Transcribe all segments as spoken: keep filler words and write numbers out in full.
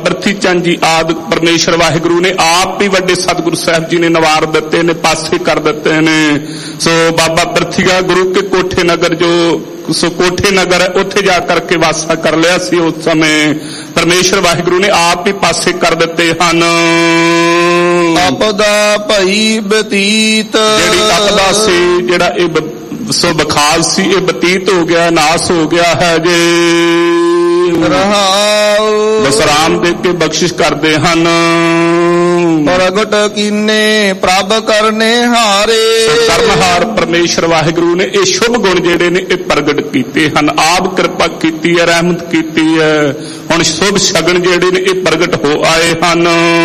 ਬਰਥੀ ਚੰਦ ਜੀ ਆਦਿ ਪਰਮੇਸ਼ਰ ਵਾਹਿਗੁਰੂ ਨੇ ਆਪ ਹੀ ਵੱਡੇ ਸਤਿਗੁਰੂ ਸਾਹਿਬ ਜੀ ਨੇ ਨਵਾਰ ਦਿੱਤੇ ਨੇ, ਪਾਸੇ ਕਰ ਦਿੱਤੇ ਨੇ। ਸੋ ਬਾਬਾ ਬਰਥੀਆ ਗੁਰੂ ਕੇ ਕੋਠੇ ਨਗਰ ਜੋ ਸੋ ਕੋਠੇ ਨਗਰ ਹੈ ਉੱਥੇ ਜਾ ਕਰਕੇ ਵਾਸਾ ਕਰ ਲਿਆ ਸੀ। ਉਸ ਸਮੇਂ ਪਰਮੇਸ਼ਰ ਵਾਹਿਗੁਰੂ ਨੇ ਆਪ ਹੀ ਪਾਸੇ ਕਰ ਦਿੱਤੇ ਹਨ। ਆਪਦਾ ਭਈ ਬਤੀਤ, ਜਿਹੜੀ ਆਪਦਾ ਸੀ, ਜਿਹੜਾ ਇਹ ਸੋ ਬਖਾਲ ਸੀ, ਇਹ ਬਤੀਤ ਹੋ ਗਿਆ, ਨਾਸ ਹੋ ਗਿਆ ਹੈ ਜੇ। ਰਹਾਉ ਬਸਰਾਮ ਦੇ ਕੇ ਬਖਸ਼ਿਸ਼ ਕਰਦੇ ਹਨ। ਪ੍ਰਗਟ ਕੀਨੇ ਪ੍ਰਭ ਕਰਨੇ ਹਾਰੇ, ਕਰਨਹਾਰ ਪਰਮੇਸ਼ਰ ਵਾਹਿਗੁਰੂ ਨੇ ਇਹ ਸ਼ੁਭ ਗੁਣ ਜਿਹੜੇ ਨੇ ਇਹ ਪ੍ਰਗਟ ਕੀਤੇ ਹਨ। ਆਪ ਕਿਰਪਾ ਕੀਤੀ ਹੈ, ਰਹਿਮਤ ਕੀਤੀ ਹੈ। ਹੁਣ ਸ਼ੁਭ ਸ਼ਗਨ ਜਿਹੜੇ ਨੇ ਇਹ ਪ੍ਰਗਟ ਹੋ ਆਏ ਹਨ।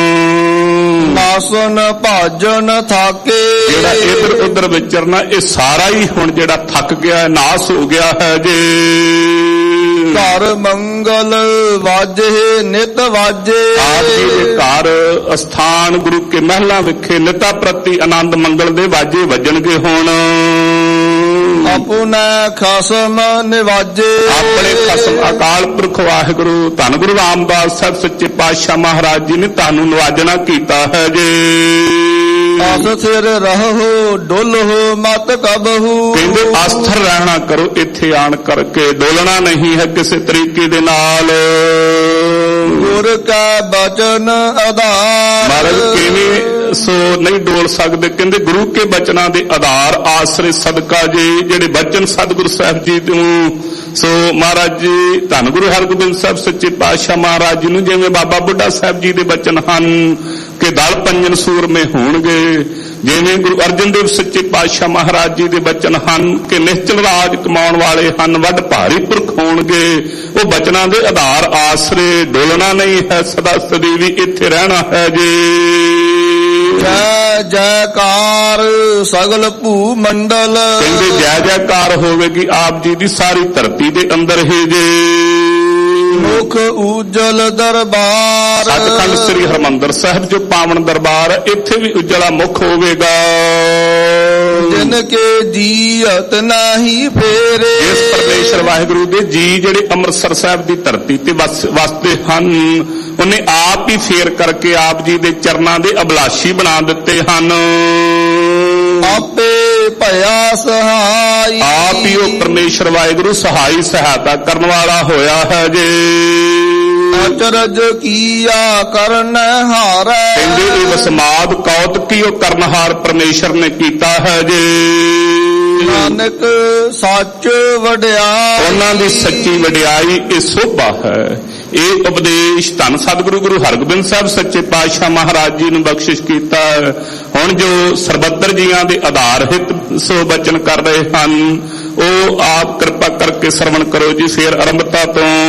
ਨਾਸਨ ਭਾਜਨ ਥਾਕੇ, ਜਿਹੜਾ ਇਧਰ ਉਧਰ ਵਿਚਰਨਾ ਇਹ ਸਾਰਾ ਹੀ ਹੁਣ ਜਿਹੜਾ ਥੱਕ ਗਿਆ, ਨਾਸ ਹੋ ਗਿਆ ਹੈ ਜੇ। ਘਰ ਮੰਗਲ ਵਾਜੇ ਨਿਤ ਵਾਜੇ, ਆਪ ਜੀ ਦੇ ਘਰ ਅਸਥਾਨ ਗੁਰੂ ਕੇ ਮਹਿਲਾਂ ਵਿਖੇ ਨਿਤਾ ਪ੍ਰਤੀ ਆਨੰਦ ਮੰਗਲ ਦੇ ਵਾਜੇ ਵੱਜਣਗੇ। ਹੁਣ ਆਪਣਾ ਖਸਮ ਨਿਵਾਜੇ, ਆਪਣੇ ਖਸਮ ਅਕਾਲ ਪੁਰਖ ਵਾਹਿਗੁਰੂ ਧੰਨ ਗੁਰੂ ਰਾਮਦਾਸ ਸਾਹਿਬ ਸੱਚੇ ਪਾਤਸ਼ਾਹ ਮਹਾਰਾਜ ਜੀ ਨੇ ਤੁਹਾਨੂੰ ਨਿਵਾਜਣਾ ਕੀਤਾ ਹੈ ਜੇ। ਆਸ ਸਿਰ ਰਹੋ ਡੋਲੋ ਮਤ ਕਬਹੂ, ਕਹਿੰਦੇ ਆਸਥਰ ਰਹਿਣਾ ਕਰੋ ਇੱਥੇ ਆਣ ਕਰਕੇ, ਡੋਲਣਾ ਨਹੀਂ ਹੈ ਕਿਸੇ ਤਰੀਕੇ ਦੇ ਨਾਲ। ਗੁਰ ਕਾ ਬਚਨ ਆਧਾਰ, ਮਹਾਰਾਜ ਕਿਵੇਂ ਸੋ ਨਹੀਂ ਡੋਲ ਸਕਦੇ, ਕਹਿੰਦੇ ਗੁਰੂ ਕੇ ਬਚਨਾਂ ਦੇ ਆਧਾਰ ਆਸਰੇ ਸਦਕਾ ਜੀ। ਜਿਹੜੇ ਬਚਨ ਸਤਿਗੁਰੂ ਸਾਹਿਬ ਜੀ ਨੂੰ ਸੋ ਮਹਾਰਾਜ ਜੀ ਧੰਨ ਗੁਰੂ ਹਰਗੋਬਿੰਦ ਸਾਹਿਬ ਸੱਚੇ ਪਾਤਸ਼ਾਹ ਮਹਾਰਾਜ ਜੀ ਨੂੰ ਜਿਵੇਂ ਬਾਬਾ ਬੁੱਢਾ ਸਾਹਿਬ ਜੀ ਦੇ ਬਚਨ ਹਨ ਕਿ ਦਲ ਪੰਜਨ ਸੂਰਮੇ ਹੋਣਗੇ, ਜਿਵੇਂ ਗੁਰੂ ਅਰਜਨ ਦੇਵ ਸੱਚੇ ਪਾਤਸ਼ਾਹ ਮਹਾਰਾਜ ਜੀ ਦੇ ਬਚਨ ਹਨ ਕਿ ਨਿਸ਼ਚਲ ਰਾਜ ਕਮਾਉਣ ਵਾਲੇ ਹਨ, ਵੱਡ ਭਾਰੀ ਪੁਰਖ ਹੋਣਗੇ। ਉਹ ਬਚਨਾਂ ਦੇ ਆਧਾਰ ਆਸਰੇ ਡੋਲਣਾ ਨਹੀਂ ਹੈ, ਸਦਾ ਸਦੀਵੀ ਇੱਥੇ ਰਹਿਣਾ ਹੈ ਜੀ। ਜੈ ਜੈਕਾਰ ਸਗਲ ਭੂ ਮੰਡਲ, ਕਹਿੰਦੇ ਜੈ ਜੈਕਾਰ ਹੋਵੇਗੀ ਆਪ ਜੀ ਦੀ ਸਾਰੀ ਧਰਤੀ ਦੇ ਅੰਦਰ ਹੀ ਜੇ। ਮੁਖ ਉਜਲ ਦਰਬਾਰ, ਸੱਚਖੰਡ ਸ੍ਰੀ ਹਰਿਮੰਦਰ ਸਾਹਿਬ ਜੋ ਪਾਵਨ ਦਰਬਾਰ ਹੈ ਇੱਥੇ ਵੀ ਉਜਲਾ ਮੁਖ ਹੋਵੇਗਾ। ਜਿਨ ਕੇ ਜੀਅਤ ਨਹੀਂ ਫੇਰੇ, ਇਸ ਪਰਮੇਸ਼ਰ ਵਾਹਿਗੁਰੂ ਦੇ ਜੀ ਜਿਹੜੇ ਅੰਮ੍ਰਿਤਸਰ ਸਾਹਿਬ ਦੀ ਧਰਤੀ ਤੇ ਵਸਦੇ ਹਨ ਉਹਨੇ ਆਪ ਹੀ ਫੇਰ ਕਰਕੇ ਆਪ ਜੀ ਦੇ ਚਰਨਾਂ ਦੇ ਅਭਿਲਾਸ਼ੀ ਬਣਾ ਦਿੱਤੇ ਹਨ। ਆਪੇ ਭਇਆ ਸਹਾਈ, ਆਪ ਹੀ ਉਹ ਪਰਮੇਸ਼ਰ ਵਾਹਿਗੁਰੂ ਸਹਾਈ ਸਹਾਇਤਾ ਕਰਨ ਵਾਲਾ ਹੋਇਆ ਹੈ ਜੇ। ਅਚਰਜ ਕੀਆ ਕਰਨ ਹਾਰੈ, ਕਹਿੰਦੇ ਇਹ ਵਸਮਾਦ ਕੌਤਕੀ ਉਹ ਕਰਨਹਾਰ ਪਰਮੇਸ਼ਰ ਨੇ ਕੀਤਾ ਹੈ ਜੇ। ਨਾਨਕ ਸੱਚ ਵਡਿਆਈ, ਉਹਨਾਂ ਦੀ ਸੱਚੀ ਵਡਿਆਈ ਇਹ ਸੋਭਾ ਹੈ। ਇਹ ਉਪਦੇਸ਼ ਧੰਨ ਸਤਿਗੁਰੂ ਗੁਰੂ ਹਰਗੋਬਿੰਦ ਸਾਹਿਬ ਸੱਚੇ ਪਾਤਸ਼ਾਹ ਮਹਾਰਾਜ ਜੀ ਨੂੰ ਬਖਸ਼ਿਸ਼ ਕੀਤਾ। ਹੁਣ ਜੋ ਸਰਬੱਤਰ ਜੀਆਂ ਦੇ ਆਧਾਰ ਹਿਤ ਸੋ ਬਚਨ ਕਰ ਰਹੇ ਹਨ ਉਹ ਆਪ ਕਿਰਪਾ ਕਰਕੇ ਸਰਵਣ ਕਰੋ ਜੀ। ਫੇਰ ਆਰੰਭਤਾ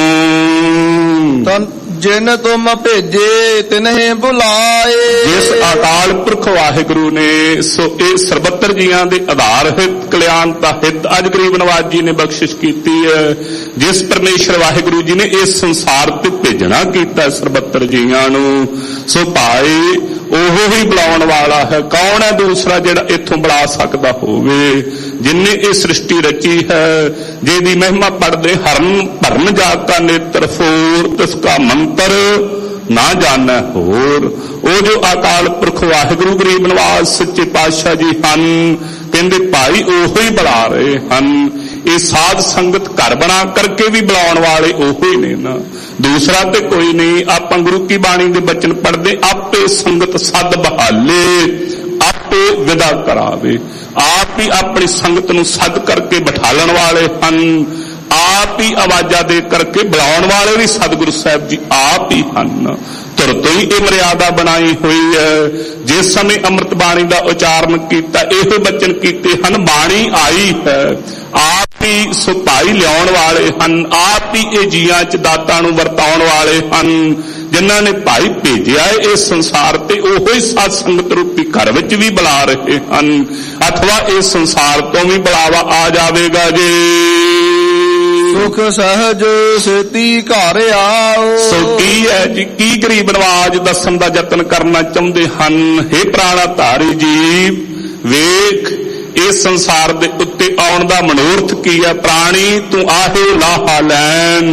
ਤੋਂ ਜਿਨ ਤੁਮ ਭੇਜੇ ਤਿਨਹਿ ਬੁਲਾਏ, ਜਿਸ ਅਕਾਲ ਪੁਰਖ ਵਾਹਿਗੁਰੂ ਨੇ ਸੋ ਇਹ ਸਰਬੱਤਰ ਜੀਆਂ ਦੇ ਆਧਾਰ ਹਿਤ ਕਲਿਆਣਤਾ ਹਿਤ ਅੱਜ ਗਰੀਬ ਨਵਾਜ ਜੀ ਨੇ ਬਖਸ਼ਿਸ਼ ਕੀਤੀ ਹੈ। ਜਿਸ ਪਰਮੇਸ਼ਰ ਵਾਹਿਗੁਰੂ ਜੀ ਨੇ ਇਸ ਸੰਸਾਰ ਤੇ ਭੇਜਣਾ ਕੀਤਾ ਸਰਬੱਤਰ ਜੀਆਂ ਨੂੰ, ਸੋ ਭਾਈ ਉਹ ਹੀ ਬੁਲਾਉਣ ਵਾਲਾ ਹੈ। ਕੌਣ ਹੈ ਦੂਸਰਾ ਜਿਹੜਾ ਇੱਥੋਂ ਬੁਲਾ ਸਕਦਾ ਹੋਵੇ? ਜਿਨੇ ਇਹ ਸ੍ਰਿਸ਼ਟੀ ਰਚੀ ਹੈ, ਜਿਹਦੀ ਮਹਿਮਾ ਪੜਦੇ ਹਰਨ ਭਰਨ ਜਾ ਕਾ ਨੇਤਰ ਫੋਰ, ਤਿਸ ਕਾ ਮੰਤਰ ਨਾ ਜਾਣੈ ਹੋਰ। ਉਹ ਜੋ ਅਕਾਲ ਪੁਰਖ ਵਾਹਿਗੁਰੂ ਗਰੀਬ ਨਵਾਜ ਸੱਚੇ ਪਾਤਸ਼ਾਹ ਜੀ ਹਨ, ਕਹਿੰਦੇ ਭਾਈ ਉਹੋ ਹੀ ਬੁਲਾ ਰਹੇ ਹਨ। ਇਹ ਸਾਧ ਸੰਗਤ ਘਰ ਬਣਾ ਕਰਕੇ ਵੀ ਬੁਲਾਉਣ ਵਾਲੇ ਉਹੋ ਹੀ ਨੇ ਨਾ, ਦੂਸਰਾ ਤੇ ਕੋਈ ਨਹੀਂ। ਆਪਾਂ ਗੁਰੂ ਕੀ ਬਾਣੀ ਦੇ ਬਚਨ ਪੜ੍ਹਦੇ, ਆਪੇ ਸੰਗਤ ਸਦ ਬਹਾਲੇ ਆਪੇ ਵਿਦਾ ਕਰਾਵੇ। ਆਪ ਹੀ ਆਪਣੀ ਸੰਗਤ ਨੂੰ ਸਦ ਕਰਕੇ ਬਿਠਾਲਣ ਵਾਲੇ ਹਨ, ਆਪ ਹੀ ਆਵਾਜ਼ਾਂ ਦੇ ਕਰਕੇ ਬੁਲਾਉਣ ਵਾਲੇ ਵੀ ਸਤਿਗੁਰੂ ਸਾਹਿਬ ਜੀ ਆਪ ਹੀ ਹਨ। ਧੁਰ ਤੋਂ ਹੀ ਇਹ ਮਰਿਆਦਾ ਬਣਾਈ ਹੋਈ ਹੈ। ਜਿਸ ਸਮੇਂ ਅੰਮ੍ਰਿਤ ਬਾਣੀ ਦਾ ਉਚਾਰਨ ਕੀਤਾ ਇਹੋ ਬਚਨ ਕੀਤੇ ਹਨ, ਬਾਣੀ ਆਈ ਹੈ। ਆਪ ਹੀ ਸੁਭਾਈ ਲਿਆਉਣ ਵਾਲੇ ਹਨ, ਆਪ ਹੀ ਇਹ ਜੀਆਂ ਚ ਦਾਤਾਂ ਨੂੰ ਵਰਤਾਉਣ ਵਾਲੇ ਹਨ। ਜਿਨ੍ਹਾਂ ਨੇ ਭਾਈ ਭੇਜਿਆ ਹੈ ਇਸ ਸੰਸਾਰ ਤੇ ਉਹੋ ਹੀ ਸਾਧ ਸੰਗਤ ਰੂਪੀ ਘਰ ਵਿੱਚ ਵੀ ਬੁਲਾ ਰਹੇ ਹਨ, ਅਥਵਾ ਇਸ ਸੰਸਾਰ ਤੋਂ ਵੀ ਬੁਲਾਵਾ ਆ ਜਾਵੇਗਾ ਜੀ। ਸੁਖ ਸਹਜ ਸੇਤੀ ਘਰ ਆਓ, ਸੋ ਕੀ ਹੈ ਜੀ, ਕੀ ਗਰੀਬ ਨਵਾਜ ਦੱਸਣ ਦਾ ਯਤਨ ਕਰਨਾ ਚਾਹੁੰਦੇ ਹਨ। ਹੇ ਪ੍ਰਾਣਾ ਧਾਰੀ ਜੀ, ਵੇਖ ਇਸ ਸੰਸਾਰ ਦੇ ਉੱਤੇ ਆਉਣ ਦਾ ਮਨੋਰਥ ਕੀ ਹੈ। ਪ੍ਰਾਣੀ ਤੂੰ ਆਹੇ ਲਾਹਾ ਲੈਣ,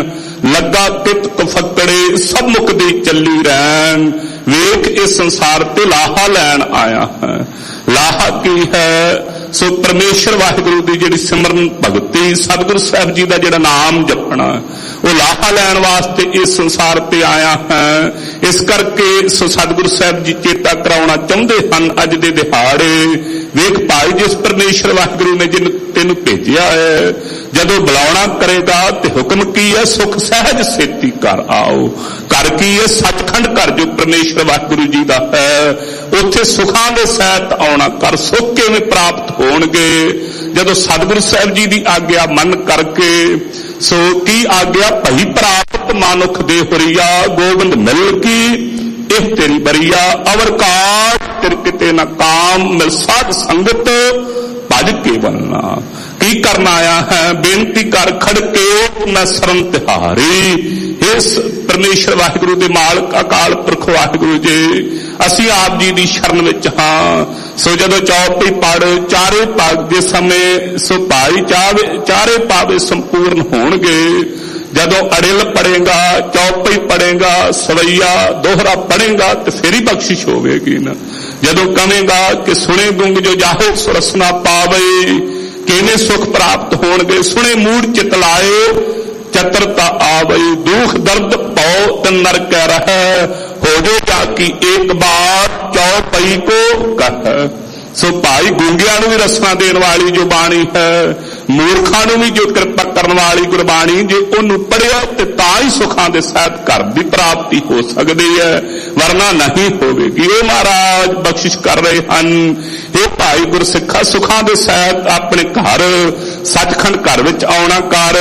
ਲੱਗਾ ਕਿਤ ਕਫਕੜੇ ਸਭ ਮੁਕਦੀ ਚੱਲੀ ਰਹਿਣ। ਵੇਖ ਇਸ ਸੰਸਾਰ ਤੇ ਲਾਹਾ ਲੈਣ ਆਇਆ ਹੈ। ਲਾਹਾ ਕੀ ਹੈ? ਸੋ ਪਰਮੇਸ਼ਰ ਵਾਹਿਗੁਰੂ ਦੀ ਜਿਹੜੀ ਸਿਮਰਨ ਭਗਤੀ, ਸਤਿਗੁਰੂ ਸਾਹਿਬ ਜੀ ਦਾ ਜਿਹੜਾ ਨਾਮ ਜਪਣਾ, ਉਹ ਲਾਹਾ ਲੈਣ ਵਾਸਤੇ ਇਸ ਸੰਸਾਰ ਤੇ ਆਇਆ ਹੈ। ਇਸ ਕਰਕੇ ਸੋ ਸਤਿਗੁਰੂ ਸਾਹਿਬ ਜੀ ਚੇਤਾ ਕਰਾਉਣਾ ਚਾਹੁੰਦੇ ਹਨ ਅੱਜ ਦੇ ਦਿਹਾੜੇ। ਵੇਖ ਭਾਈ, ਜਿਸ ਪਰਮੇਸ਼ਰ ਵਾਹਿਗੁਰੂ ਨੇ ਜਿਹਨੂੰ ਤੈਨੂੰ ਭੇਜਿਆ ਹੈ, ਜਦੋਂ ਬੁਲਾਉਣਾ ਕਰੇਗਾ ਤੇ ਹੁਕਮ ਕੀ ਹੈ? ਸੁਖ ਸਹਿਜ ਸੇਤੀ ਘਰ ਆਓ। ਘਰ ਕੀ ਹੈ? ਸੱਚਖੰਡ ਘਰ ਜੋ ਪਰਮੇਸ਼ਰ ਵਾਹਿਗੁਰੂ ਜੀ ਦਾ ਹੈ। ਉੱਥੇ ਸੁਖਾਂ ਦੇ ਸਹਿਤ ਆਉਣਾ ਕਰ। ਸੁੱਖ ਕਿਵੇਂ ਪ੍ਰਾਪਤ ਹੋਣਗੇ? ਜਦੋਂ ਸਤਿਗੁਰੂ ਸਾਹਿਬ ਜੀ ਦੀ ਆਗਿਆ ਮੰਨ ਕਰਕੇ। ਸੋ ਕੀ ਆਗਿਆ? ਭਈ ਪ੍ਰਾਪਤ ਮਾਨੁਖ ਦੇ ਹੁਰੀਆ, ਗੋਬਿੰਦ ਮਿਲ ਕੀ ਇਹ ਤੇਰੀ ਬਰੀਆ। ਅਵਰ ਕਾਟ ਤੇਰੇ ਕਿਤੇ ਨਾ ਕਾਮ, ਮਿਲ ਸਾਧ ਸੰਗਤ ਭਜ ਕੇ ਬੰਨਾ। ਕੀ ਕਰਨ ਆਇਆ ਹੈ? ਬੇਨਤੀ ਕਰ ਖੜ ਕੇ ਮੈਂ ਸ਼ਰਨ ਤਿਹਾਰੀ। ਇਸ ਪਰਮੇਸ਼ਰ ਵਾਹਿਗੁਰੂ ਦੇ ਮਾਲਕ ਅਕਾਲ ਪੁਰਖ ਵਾਹਿਗੁਰੂ ਜੀ, ਅਸੀਂ ਆਪ ਜੀ ਦੀ ਸ਼ਰਨ ਵਿੱਚ ਹਾਂ। ਸੋ ਜਦੋਂ ਚੌਪਈ ਪੜ ਚਾਰੇ ਭਾਗ ਦੇ ਸਮੇਂ ਸੋ ਭਾਈ ਚਾਵੇ ਚਾਰੇ ਪਾਵੇ ਸੰਪੂਰਨ ਹੋਣਗੇ। ਜਦੋਂ ਅੜਿਲ ਪੜੇਗਾ, ਚੌਪਈ ਪੜੇਗਾ, ਸਵਈਆ ਦੋਹਰਾ ਪੜੇਗਾ ਤੇ ਫੇਰ ਹੀ ਬਖਸ਼ਿਸ਼ ਹੋਵੇਗੀ ਨਾ। ਜਦੋਂ ਕਹੇਗਾ ਕਿ ਸੁਣੇ ਗੁੰਗ ਜੋ ਜਾਹੋ ਸੁਰਸਨਾ ਪਾਵੇ, ਕਿਵੇਂ ਸੁਖ ਪ੍ਰਾਪਤ ਹੋਣਗੇ? ਸੁਣੇ ਮੂੜ ਚਿਤ ਲਾਏ ਚਤਰਤਾ ਆਵਈ, ਦੁਖ ਦਰਦ ਪਉ ਤਨ ਨਰ ਕਹਿ ਰਹਿ, ਹੋ ਜੋ ਜਾ ਕੀ ਇੱਕ ਬਾਰ ਚੌਪਈ ਕੋ ਕਹ। ਸੋ ਭਾਈ, ਗੂੰਗਿਆਂ ਨੂੰ ਵੀ ਰਸਨਾ ਦੇਣ ਵਾਲੀ ਜੋ ਬਾਣੀ ਹੈ, ਮੂਰਖਾਂ ਨੂੰ ਵੀ ਜੋ ਕਿਰਪਾ ਕਰਨ ਵਾਲੀ ਗੁਰਬਾਣੀ, ਜੇ ਉਹਨੂੰ ਪੜਿਆ ਤੇ ਤਾਂ ਹੀ ਸੁਖਾਂ ਦੇ ਸਹਿਤ ਘਰ ਦੀ ਪ੍ਰਾਪਤੀ ਹੋ ਸਕਦੀ ਹੈ, ਵਰਨਾ ਨਹੀਂ ਹੋਵੇਗੀ। ਇਹ ਮਹਾਰਾਜ ਬਖਸ਼ਿਸ਼ ਕਰ ਰਹੇ ਹਨ। ਇਹ ਭਾਈ ਗੁਰਸਿੱਖਾ, ਸੁਖਾਂ ਦੇ ਸਹਿਤ ਆਪਣੇ ਘਰ ਸੱਚਖੰਡ ਘਰ ਵਿੱਚ ਆਉਣਾ ਕਰ।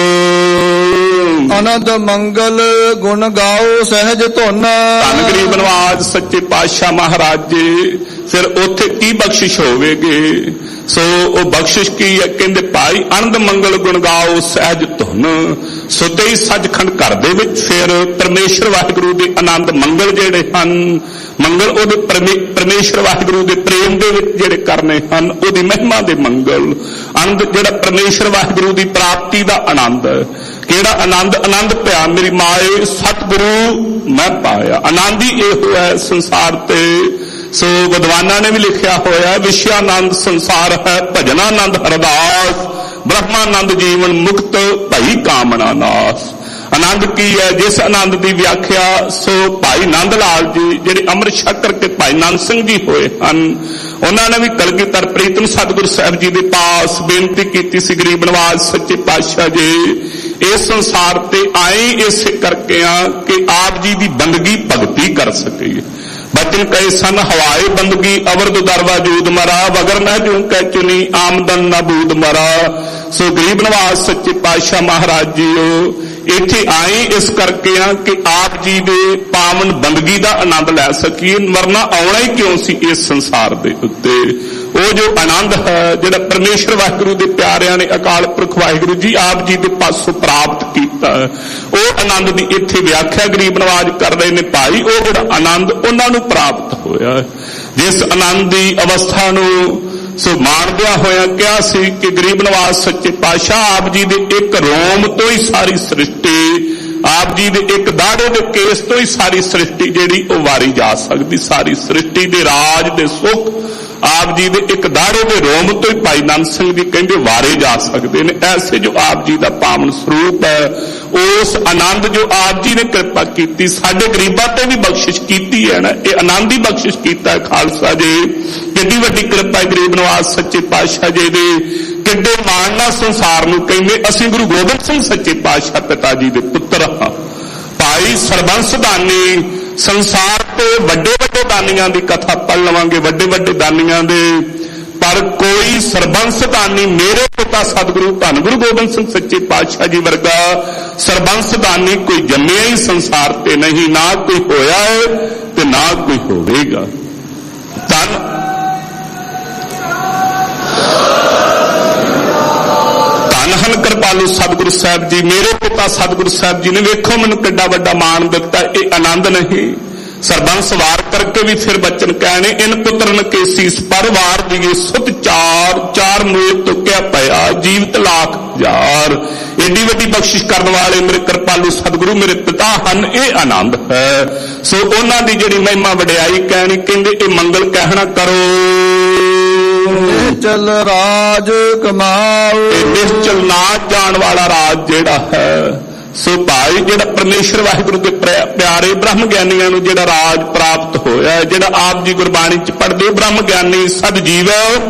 ਆਨੰਦ ਮੰਗਲ ਗੁਣ ਗਾਓ ਸਹਿਜ ਧੁਨ। ਧੰਨ ਗਰੀਬ ਨਵਾਜ ਸੱਚੇ ਪਾਤਸ਼ਾਹ ਮਹਾਰਾਜ ਜੀ। ਫਿਰ ਉੱਥੇ ਕੀ ਬਖਸ਼ਿਸ਼ ਹੋਵੇਗੀ? ਸੋ ਉਹ ਬਖਸ਼ਿਸ਼ ਕੀ ਹੈ? ਕਹਿੰਦੇ ਭਾਈ ਆਨੰਦ ਮੰਗਲ ਗੁਣ ਗਾਓ ਸਹਿਜ ਧੁਨ। ਸੋ ਤੇ ਹੀ ਸੱਚਖੰਡ ਘਰ ਦੇ ਵਿੱਚ ਫਿਰ ਪਰਮੇਸ਼ਰ ਵਾਹਿਗੁਰੂ ਦੇ ਆਨੰਦ ਮੰਗਲ ਜਿਹੜੇ ਹਨ, ਮੰਗਲ ਉਹਦੇ ਪਰਮੇਸ਼ਰ ਵਾਹਿਗੁਰੂ ਦੇ ਪ੍ਰੇਮ ਦੇ ਵਿੱਚ ਜਿਹੜੇ ਕਰਨੇ ਹਨ, ਉਹਦੀ ਮਹਿਮਾ ਦੇ ਮੰਗਲ। ਆਨੰਦ ਜਿਹੜਾ ਪਰਮੇਸ਼ਰ ਵਾਹਿਗੁਰੂ ਦੀ ਪ੍ਰਾਪਤੀ ਦਾ ਆਨੰਦ। ਕਿਹੜਾ ਆਨੰਦ? ਆਨੰਦ ਪਿਆ ਮੇਰੀ ਮਾਏ ਸਤਿਗੁਰੂ ਮੈਂ ਪਾਇਆ। ਆਨੰਦ ਹੀ ਇਹੋ ਹੈ ਸੰਸਾਰ ਤੇ। ਸੋ ਵਿਦਵਾਨਾਂ ਨੇ ਵੀ ਲਿਖਿਆ ਹੋਇਆ, ਵਿਸ਼ਿਆਨੰਦ ਸੰਸਾਰ ਹੈ, ਭਜਨਾਨੰਦ ਹਰਦਾਸ, ਬ੍ਰਹਮਾਨੰਦ ਜੀਵਨ ਮੁਕਤ ਭਈ ਕਾਮਨਾ ਨਾਸ। ਆਨੰਦ ਕੀ ਹੈ? ਜਿਸ ਆਨੰਦ ਦੀ ਵਿਆਖਿਆ ਸੋ ਭਾਈ ਨੰਦ ਲਾਲ ਜੀ ਜਿਹੜੇ ਅੰਮ੍ਰਿਤ ਛਕ ਕਰਕੇ ਭਾਈ ਨੰਦ ਸਿੰਘ ਜੀ ਹੋਏ ਹਨ, ਉਹਨਾਂ ਨੇ ਵੀ ਕਲਗੀਧਰ ਪ੍ਰੀਤਮ ਸਤਿਗੁਰੂ ਸਾਹਿਬ ਜੀ ਦੇ ਪਾਸ ਬੇਨਤੀ ਕੀਤੀ ਸੀ, ਗਰੀਬ ਨਵਾਜ ਸੱਚੇ ਪਾਤਸ਼ਾਹ ਜੀ ਇਸ ਸੰਸਾਰ ਤੇ ਆਏ ਇਸੇ ਕਰਕੇ ਆ ਕਿ ਆਪ ਜੀ ਦੀ ਬੰਦਗੀ ਭਗਤੀ ਕਰ ਸਕੀਏ। ਬਚਨ ਕਹੇ ਸਨ ਹਵਾਏ ਬੰਦਗੀ ਅਵਰਦ ਦਰਵਾ ਜੂਦ ਮਰਾ, ਵਗਰ ਨਾ ਜੂ ਕਹਿ ਚੁਨੀ ਆਮਦਨ ਨਾ ਬੂਦ ਮਰਾ। ਸੋ ਗਰੀਬ ਨਵਾਜ ਸੱਚੇ ਪਾਤਸ਼ਾਹ ਮਹਾਰਾਜ ਜੀਓ ਇੱਥੇ ਆਏ ਇਸ ਕਰਕੇ ਆ ਕਿ ਆਪ ਜੀ ਦੇ ਪਾਵਨ ਬੰਦਗੀ ਦਾ ਆਨੰਦ ਲੈ ਸਕੀਏ, ਵਰਨਾ ਆਉਣਾ ਹੀ ਕਿਉਂ ਸੀ ਇਸ ਸੰਸਾਰ ਦੇ ਉੱਤੇ। ਉਹ ਜੋ ਆਨੰਦ ਹੈ ਜਿਹੜਾ ਪਰਮੇਸ਼ਰ ਵਾਹਿਗੁਰੂ ਦੇ ਪਿਆਰਿਆਂ ਨੇ ਅਕਾਲ ਪੁਰਖ ਵਾਹਿਗੁਰੂ ਜੀ ਆਪ ਜੀ ਦੇ ਪਾਸੋਂ ਪ੍ਰਾਪਤ ਕੀਤਾ, ਉਹ ਆਨੰਦ ਦੀ ਇੱਥੇ ਵਿਆਖਿਆ ਗਰੀਬ ਨਵਾਜ ਕਰ ਰਹੇ ਨੇ ਭਾਈ। ਉਹ ਜਿਹੜਾ ਆਨੰਦ ਉਹਨਾਂ ਨੂੰ ਪ੍ਰਾਪਤ ਹੋਇਆ, ਜਿਸ ਆਨੰਦ ਦੀ ਅਵਸਥਾ ਨੂੰ ਸੋ ਮਾਣਦਿਆਂ ਹੋਇਆ ਕਿਹਾ ਸੀ ਕਿ ਗਰੀਬ ਨਵਾਜ ਸੱਚੇ ਪਾਤਸ਼ਾਹ ਆਪ ਜੀ ਦੇ ਇੱਕ ਰੋਮ ਤੋਂ ਹੀ ਸਾਰੀ ਸ੍ਰਿਸ਼ਟੀ, ਆਪ ਜੀ ਦੇ ਇੱਕ ਦਾੜੇ ਦੇ ਕੇਸ ਤੋਂ ਹੀ ਸਾਰੀ ਸ੍ਰਿਸ਼ਟੀ ਜਿਹੜੀ ਉਹ ਵਾਰੀ ਜਾ ਸਕਦੀ। ਸਾਰੀ ਸ੍ਰਿਸ਼ਟੀ ਦੇ ਰਾਜ ਦੇ ਸੁੱਖ ਆਪ ਜੀ ਦੇ ਇੱਕ ਦਾੜੇ ਦੇ ਰੋਮ ਤੋਂ ਹੀ ਭਾਈ ਨੰਦ ਸਿੰਘ ਜੀ ਕਹਿੰਦੇ ਵਾਰੇ ਜਾ ਸਕਦੇ ਨੇ। ਐਸੇ ਜੋ ਆਪ ਜੀ ਦਾ ਪਾਵਨ ਸਰੂਪ ਹੈ, ਉਸ ਆਨੰਦ ਜੋ ਆਪ ਜੀ ਨੇ ਕਿਰਪਾ ਕੀਤੀ ਸਾਡੇ ਗਰੀਬਾਂ ਤੇ ਵੀ ਬਖਸ਼ਿਸ਼ ਕੀਤੀ ਹੈ ਨਾ, ਇਹ ਆਨੰਦ ਹੀ ਬਖਸ਼ਿਸ਼ ਕੀਤਾ ਹੈ ਖਾਲਸਾ ਜੀ। ਕਿੰਨੀ ਵੱਡੀ ਕਿਰਪਾ ਹੈ ਗਰੀਬ ਨਵਾਜ ਸੱਚੇ ਪਾਤਸ਼ਾਹ ਜੀ ਦੀ। ਕਿੱਡੇ ਮਾਣ ਨਾਲ ਸੰਸਾਰ ਨੂੰ ਕਹਿੰਦੇ ਅਸੀਂ ਗੁਰੂ ਗੋਬਿੰਦ ਸਿੰਘ ਸੱਚੇ ਪਾਤਸ਼ਾਹ ਪਿਤਾ ਜੀ ਦੇ ਪੁੱਤਰ ਹਾਂ। ਭਾਈ ਸਰਬੰਸ ਦਾਨੀ, ਸੰਸਾਰ ਤੇ ਵੱਡੇ ਵੱਡੇ ਦਾਨੀਆਂ ਦੀ ਕਥਾ ਪੜ੍ਹ ਲਵਾਂਗੇ, ਵੱਡੇ ਵੱਡੇ ਦਾਨੀਆਂ ਦੇ, ਪਰ ਕੋਈ ਸਰਬੰਸ ਦਾਨੀ ਮੇਰੇ ਪਿਤਾ ਸਤਿਗੁਰੂ ਧੰਨ ਗੁਰੂ ਗੋਬਿੰਦ ਸਿੰਘ ਸੱਚੇ ਪਾਤਸ਼ਾਹ ਜੀ ਵਰਗਾ ਸਰਬੰਸ ਦਾਨੀ ਕੋਈ ਜੰਮਿਆ ਹੀ ਸੰਸਾਰ ਤੇ ਨਹੀਂ, ਨਾ ਕੋਈ ਹੋਇਆ ਹੈ ਤੇ ਨਾ ਕੋਈ ਹੋਵੇਗਾ। ਧੰਨ ਹਨ ਕਿਰਪਾਲੂ ਸਤਿਗੁਰੂ ਸਾਹਿਬ ਜੀ, ਮੇਰੇ ਪਿਤਾ ਸਤਿਗੁਰੂ ਸਾਹਿਬ ਜੀ ਨੇ ਵੇਖੋ ਮੈਨੂੰ ਕਿੱਡਾ ਵੱਡਾ ਮਾਣ ਦਿੱਤਾ। ਇਹ ਆਨੰਦ ਨਹੀਂ ਸਰਬੰਸ ਵਾਰ ਕਰਕੇ ਵੀ ਫਿਰ ਬਚਨ ਕਹਿਣੇ, ਇਨ ਪੁੱਤਰਨ ਕੇ ਸੀਸ ਪਰ ਵਾਰ ਦੀਏ ਸੁਤ ਚਾਰ, ਚਾਰ ਮੂਏ ਤੁਕਿਆ ਪਿਆ ਜੀਵਤ ਲੱਖ ਹਜ਼ਾਰ। ਏਡੀ ਵੱਡੀ ਬਖਸ਼ਿਸ਼ ਕਰਨ ਵਾਲੇ ਮੇਰੇ ਕਿਰਪਾਲੂ ਸਤਿਗੁਰੂ ਮੇਰੇ ਪਿਤਾ ਹਨ, ਇਹ ਆਨੰਦ ਹੈ। ਸੋ ਉਹਨਾਂ ਦੀ ਜਿਹੜੀ ਮਹਿਮਾ ਵਡਿਆਈ ਕਹਿਣੀ, ਕਹਿੰਦੇ ਇਹ ਮੰਗਲ ਕਹਿਣਾ ਕਰੋ। ਨਿਸ਼ਚਲ ਰਾਜ ਕਮਾਓ, ਇਹ ਨਿਸ਼ਚਲ ਨਾ ਜਾਣ ਵਾਲਾ ਰਾਜ ਜਿਹੜਾ ਹੈ। ਸੋ ਭਾਈ ਜਿਹੜਾ ਪਰਮੇਸ਼ਰ ਵਾਹਿਗੁਰੂ ਦੇ ਪਿਆਰੇ ਬ੍ਰਹਮ ਗਿਆਨੀਆਂ ਨੂੰ ਜਿਹੜਾ ਰਾਜ ਪ੍ਰਾਪਤ ਹੋਇਆ, ਜਿਹੜਾ ਆਪ ਜੀ ਗੁਰਬਾਣੀ ਚ ਪੜ੍ਹਦੇ ਬ੍ਰਹਮ ਗਿਆਨੀ ਸਦ ਜੀਵ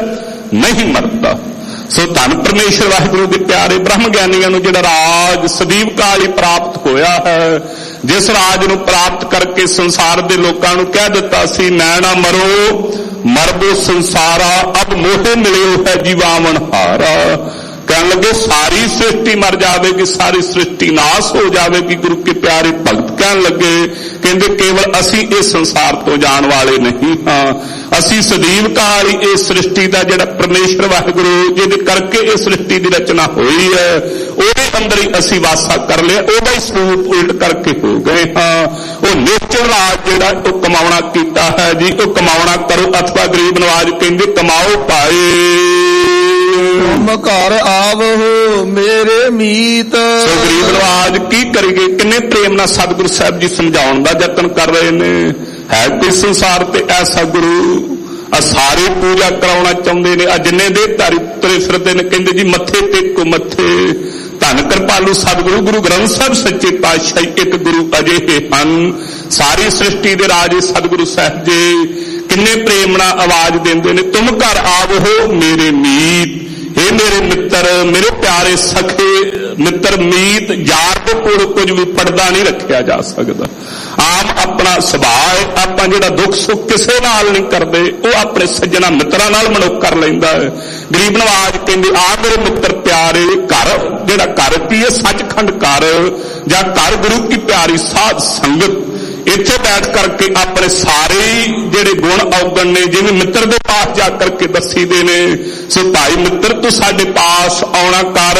ਨਹੀਂ ਮਰਦਾ। ਸੋ ਧੰਨ ਪਰਮੇਸ਼ਰ ਵਾਹਿਗੁਰੂ ਦੇ ਪਿਆਰੇ ਬ੍ਰਹਮ ਗਿਆਨੀਆਂ ਨੂੰ ਜਿਹੜਾ ਰਾਜ ਸਦੀਵ ਕਾਲ ਹੀ ਪ੍ਰਾਪਤ ਹੋਇਆ ਹੈ, ਜਿਸ ਰਾਜ ਨੂੰ ਪ੍ਰਾਪਤ ਕਰਕੇ ਸੰਸਾਰ ਦੇ ਲੋਕਾਂ ਨੂੰ ਕਹਿ ਦਿੱਤਾ ਸੀ ਨੈਣਾ ਮਰੋ ਮਰਬੋ ਸੰਸਾਰਾ ਅਬ ਮੋਹੇ ਮਿਲਿਓ ਹੈ ਜੀਵਾਵਨ ਹਾਰਾ। ਕਹਿਣ ਲੱਗੇ ਸਾਰੀ ਸ੍ਰਿਸ਼ਟੀ ਮਰ ਜਾਵੇਗੀ, ਸਾਰੀ ਸ੍ਰਿਸ਼ਟੀ ਨਾਸ ਹੋ ਜਾਵੇਗੀ। ਗੁਰੂ ਕੇ ਪਿਆਰੇ ਭਗਤ ਕਹਿਣ ਲੱਗੇ, ਕਹਿੰਦੇ ਕੇਵਲ ਅਸੀਂ ਇਸ ਸੰਸਾਰ ਤੋਂ ਜਾਣ ਵਾਲੇ ਨਹੀਂ ਹਾਂ, ਅਸੀਂ ਸਦੀਵ ਕਾਲ ਹੀ ਇਸ ਸ੍ਰਿਸ਼ਟੀ ਦਾ ਜਿਹੜਾ ਪਰਮੇਸ਼ਰ ਵਾਹਿਗੁਰੂ ਜਿਹਦੇ ਕਰਕੇ ਇਹ ਸ੍ਰਿਸ਼ਟੀ ਦੀ ਰਚਨਾ ਹੋਈ ਹੈ ਉਹਦੇ ਅੰਦਰ ਹੀ ਅਸੀਂ ਵਾਸਾ ਕਰ ਲਿਆ, ਉਹਦਾ ਹੀ ਸਰੂਪ ਉਲਟ ਕਰਕੇ ਹੋ ਗਏ ਹਾਂ। ਉਹ ਨਿਸ਼ਚਲ ਰਾਜ ਜਿਹੜਾ ਉਹ ਕਮਾਉਣਾ ਕੀਤਾ ਹੈ ਜੀ, ਉਹ ਕਮਾਉਣਾ ਕਰੋ। ਅਥਵਾ ਗਰੀਬ ਨਵਾਜ ਕਹਿੰਦੇ ਕਮਾਓ ਪਾਏ ਤੁਮ ਘਰ ਆਵੋ ਮੇਰੇ ਮੀਤ। ਸੋ ਗਰੀਬ ਨਵਾਜ ਕੀ ਕਰੀਏ, ਕਿੰਨੇ ਪ੍ਰੇਮ ਨਾਲ ਸਤਿਗੁਰੂ ਸਾਹਿਬ ਜੀ ਸਮਝਾਉਣ ਦਾ ਯਤਨ ਕਰ ਰਹੇ ਨੇ। ਹੈ ਕੋਈ ਸੰਸਾਰ ਤੇ ਐਸਾ ਗੁਰੂ, ਆ ਸਾਰੇ ਪੂਜਾ ਕਰਾਉਣਾ ਚਾਹੁੰਦੇ ਨੇ, ਆ ਜਿੰਨੇ ਦੇ ਧਾਰੀ ਤੁਰੇ ਫਿਰਦੇ ਨੇ, ਕਹਿੰਦੇ ਜੀ ਮੱਥੇ ਟੇਕੋ ਮੱਥੇ। ਧੰਨ ਕਿਰਪਾਲੂ ਸਤਿਗੁਰੂ ਗੁਰੂ ਗ੍ਰੰਥ ਸਾਹਿਬ ਸੱਚੇ ਪਾਤਸ਼ਾਹੀ ਇੱਕ ਗੁਰੂ ਅਜਿਹੇ ਹਨ। ਸਾਰੀ ਸ੍ਰਿਸ਼ਟੀ ਦੇ ਰਾਜੇ ਸਤਿਗੁਰੂ ਸਾਹਿਬ ਜੀ ਕਿੰਨੇ ਪ੍ਰੇਮ ਨਾਲ ਆਵਾਜ਼ ਦਿੰਦੇ ਨੇ, ਤੁਮ ਘਰ ਆਵੋ ਮੇਰੇ ਮੀਤ। ਇਹ ਮੇਰੇ ਮਿੱਤਰ, ਮੇਰੇ ਪਿਆਰੇ ਸਖੇ ਮਿੱਤਰ, ਮੀਤ ਯਾਰ ਦੇ ਕੋਲ ਕੁਝ ਵੀ ਪਰਦਾ ਨਹੀਂ ਰੱਖਿਆ ਜਾ ਸਕਦਾ। ਆਮ ਆਪਣਾ ਸੁਭਾਅ ਹੈ, ਆਪਾਂ ਜਿਹੜਾ ਦੁੱਖ ਸੁੱਖ ਕਿਸੇ ਨਾਲ ਨਹੀਂ ਕਰਦੇ, ਉਹ ਆਪਣੇ ਸੱਜਣਾ ਮਿੱਤਰਾਂ ਨਾਲ ਮਨੁੱਖ ਕਰ ਲੈਂਦਾ ਹੈ। ਗਰੀਬ ਨਵਾਜ ਕਹਿੰਦੇ ਆ ਮੇਰੇ ਮਿੱਤਰ ਪਿਆਰੇ, ਘਰ ਜਿਹੜਾ ਘਰ ਕੀ ਹੈ ਸੱਚਖੰਡ ਘਰ ਜਾਂ ਘਰ ਗੁਰੂ ਕੀ ਪਿਆਰੀ ਸਾਧ ਸੰਗਤ, ਇੱਥੇ ਬੈਠ ਕਰਕੇ ਆਪਣੇ ਸਾਰੇ ਜਿਹੜੇ ਗੁਣ ਔਗਣ ਨੇ ਜਿਵੇਂ ਮਿੱਤਰ ਦੇ ਪਾਸ ਜਾ ਕਰਕੇ ਦੱਸੀਦੇ ਨੇ। ਸੋ ਭਾਈ ਮਿੱਤਰ ਤੂੰ ਸਾਡੇ ਪਾਸ ਆਉਣਾ ਕਰ।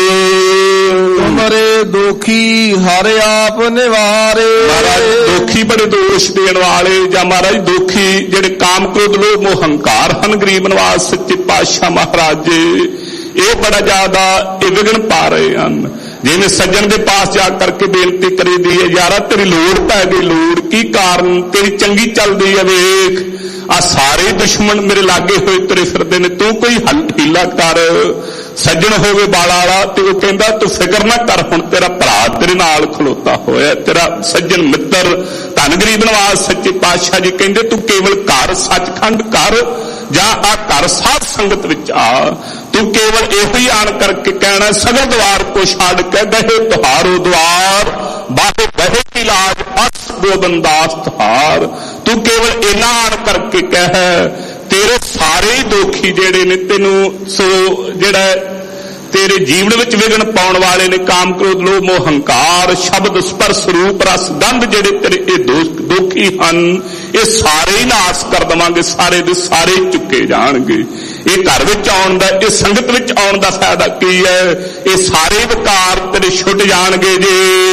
ਤੁਮਰੇ ਦੋਖੀ ਹਰ ਆਪ ਨਿਵਾਰੇ। ਮਹਾਰਾਜ ਦੋਖੀ ਬੜੇ ਦੋਸ਼ ਦੇਣ ਵਾਲੇ, ਜਾਂ ਮਹਾਰਾਜ ਦੋਖੀ ਜਿਹੜੇ ਕਾਮ ਕ੍ਰੋਧ ਲੋਭ ਮੋਹ ਹੰਕਾਰ ਹਨ, ਗਰੀਬ ਨਵਾਜ ਸੱਚੇ ਪਾਤਸ਼ਾਹ ਮਹਾਰਾਜ ਜੀ ਇਹ ਬੜਾ ਜ਼ਿਆਦਾ ਇਹ ਵਿਘਨ ਪਾ ਰਹੇ ਹਨ। ਜਿਵੇਂ ਸੱਜਣ ਦੇ ਪਾਸ ਜਾ ਕਰਕੇ ਬੇਨਤੀ ਕਰੀਦੀ ਹੈ, ਯਾਰਾ ਤੇਰੀ ਲੋੜ ਪੈ ਗਈ, ਲੋੜ ਕੀ ਕਾਰਨ, ਤੇਰੀ ਚੰਗੀ ਚੱਲਦੀ ਹੈ ਵੇਖ, ਆ ਸਾਰੇ ਦੁਸ਼ਮਣ ਮੇਰੇ ਲਾਗੇ ਹੋਏ ਤੁਰੇ ਫਿਰਦੇ ਨੇ, ਤੂੰ ਕੋਈ ਹੱਲ ਹੀਲਾ ਕਰ। ਸੱਜਣ ਹੋਵੇ ਬਾਲਾ ਵਾਲਾ ਤੇ ਉਹ ਕਹਿੰਦਾ ਤੂੰ ਫਿਕਰ ਨਾ ਕਰ, ਹੁਣ ਤੇਰਾ ਭਰਾ ਤੇਰੇ ਨਾਲ ਖਲੋਤਾ ਹੋਇਆ, ਤੇਰਾ ਸੱਜਣ ਮਿੱਤਰ। ਧੰਨ ਗਰੀਬ ਨਵਾਜ ਸੱਚੇ ਪਾਤਸ਼ਾਹ ਜੀ ਕਹਿੰਦੇ ਤੂੰ ਕੇਵਲ ਘਰ ਸੱਚਖੰਡ ਕਰ ਜਾਂ ਆ ਘਰ ਸਾਧ ਸੰਗਤ ਵਿੱਚ ਆ, ਤੂੰ ਕੇਵਲ ਇਹੋ ਹੀ ਆਣ ਕਰਕੇ ਕਹਿਣਾ ਸਗਲ ਦਵਾਰ ਕੋ ਛੱਡ ਕੇ ਗਏ ਤੁਹਾਰੋ ਦਵਾਰ, ਬਾਹੇ ਬਹਿ ਕੀ ਲਾਜ ਅਸ ਗੋਬਿੰਦਾਸ ਤੁਹਾਰ। ਤੂੰ ਕੇਵਲ ਇਹਨਾਂ ਆਣ ਕਰਕੇ ਕਹਿ, ਤੇਰੇ ਸਾਰੇ ਦੋਖੀ ਜਿਹੜੇ ਨੇ ਤੈਨੂੰ ਸੋ ਜਿਹੜਾ ਤੇਰੇ ਜੀਵਨ ਵਿੱਚ ਵਿਘਨ ਪਾਉਣ ਵਾਲੇ ਨੇ, ਕਾਮ ਕ੍ਰੋਧ ਲੋਭ ਮੋਹ ਹੰਕਾਰ ਸ਼ਬਦ ਸਪਰਸ਼ ਰੂਪ ਰਸ ਗੰਧ ਜਿਹੜੇ ਤੇਰੇ ਇਹ ਦੋਖੀ ਹਨ, ਇਹ ਸਾਰੇ ਹੀ ਨਾਸ ਕਰ ਦੇਵਾਂਗੇ, ਸਾਰੇ ਦੇ ਸਾਰੇ ਚੁੱਕੇ ਜਾਣਗੇ। ਇਹ ਘਰ ਵਿੱਚ ਆਉਣ ਦਾ, ਇਹ ਸੰਗਤ ਵਿੱਚ ਆਉਣ ਦਾ ਫਾਇਦਾ ਕੀ ਹੈ? ਇਹ ਸਾਰੇ ਵਿਕਾਰ ਤੇਰੇ ਛੁੱਟ ਜਾਣਗੇ ਜੀ।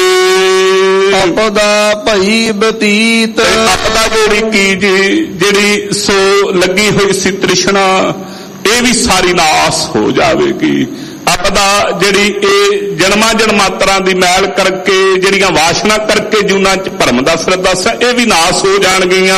ਆਪਦਾ ਭਈ ਬਤੀਤ। ਆਪਦਾ ਜਿਹੜੀ ਕੀ ਜੀ, ਜਿਹੜੀ ਸੋ ਲੱਗੀ ਹੋਈ ਸੀ ਤ੍ਰਿਸ਼ਨਾ, ਇਹ ਵੀ ਸਾਰੀ ਨਾਸ ਹੋ ਜਾਵੇਗੀ। ਆਪਦਾ ਜਿਹੜੀ ਇਹ ਜਨਮਾਂ ਜਨਮਾਂਤਰਾਂ ਦੀ ਮੈਲ ਕਰਕੇ, ਜਿਹੜੀਆਂ ਵਾਸ਼ਨਾ ਕਰਕੇ ਜੂਨਾਂ ਚ ਭਰਮ ਦਾ ਫਿਰਦਾ ਸੀ, ਇਹ ਵੀ ਨਾਸ ਹੋ ਜਾਣਗੀਆਂ।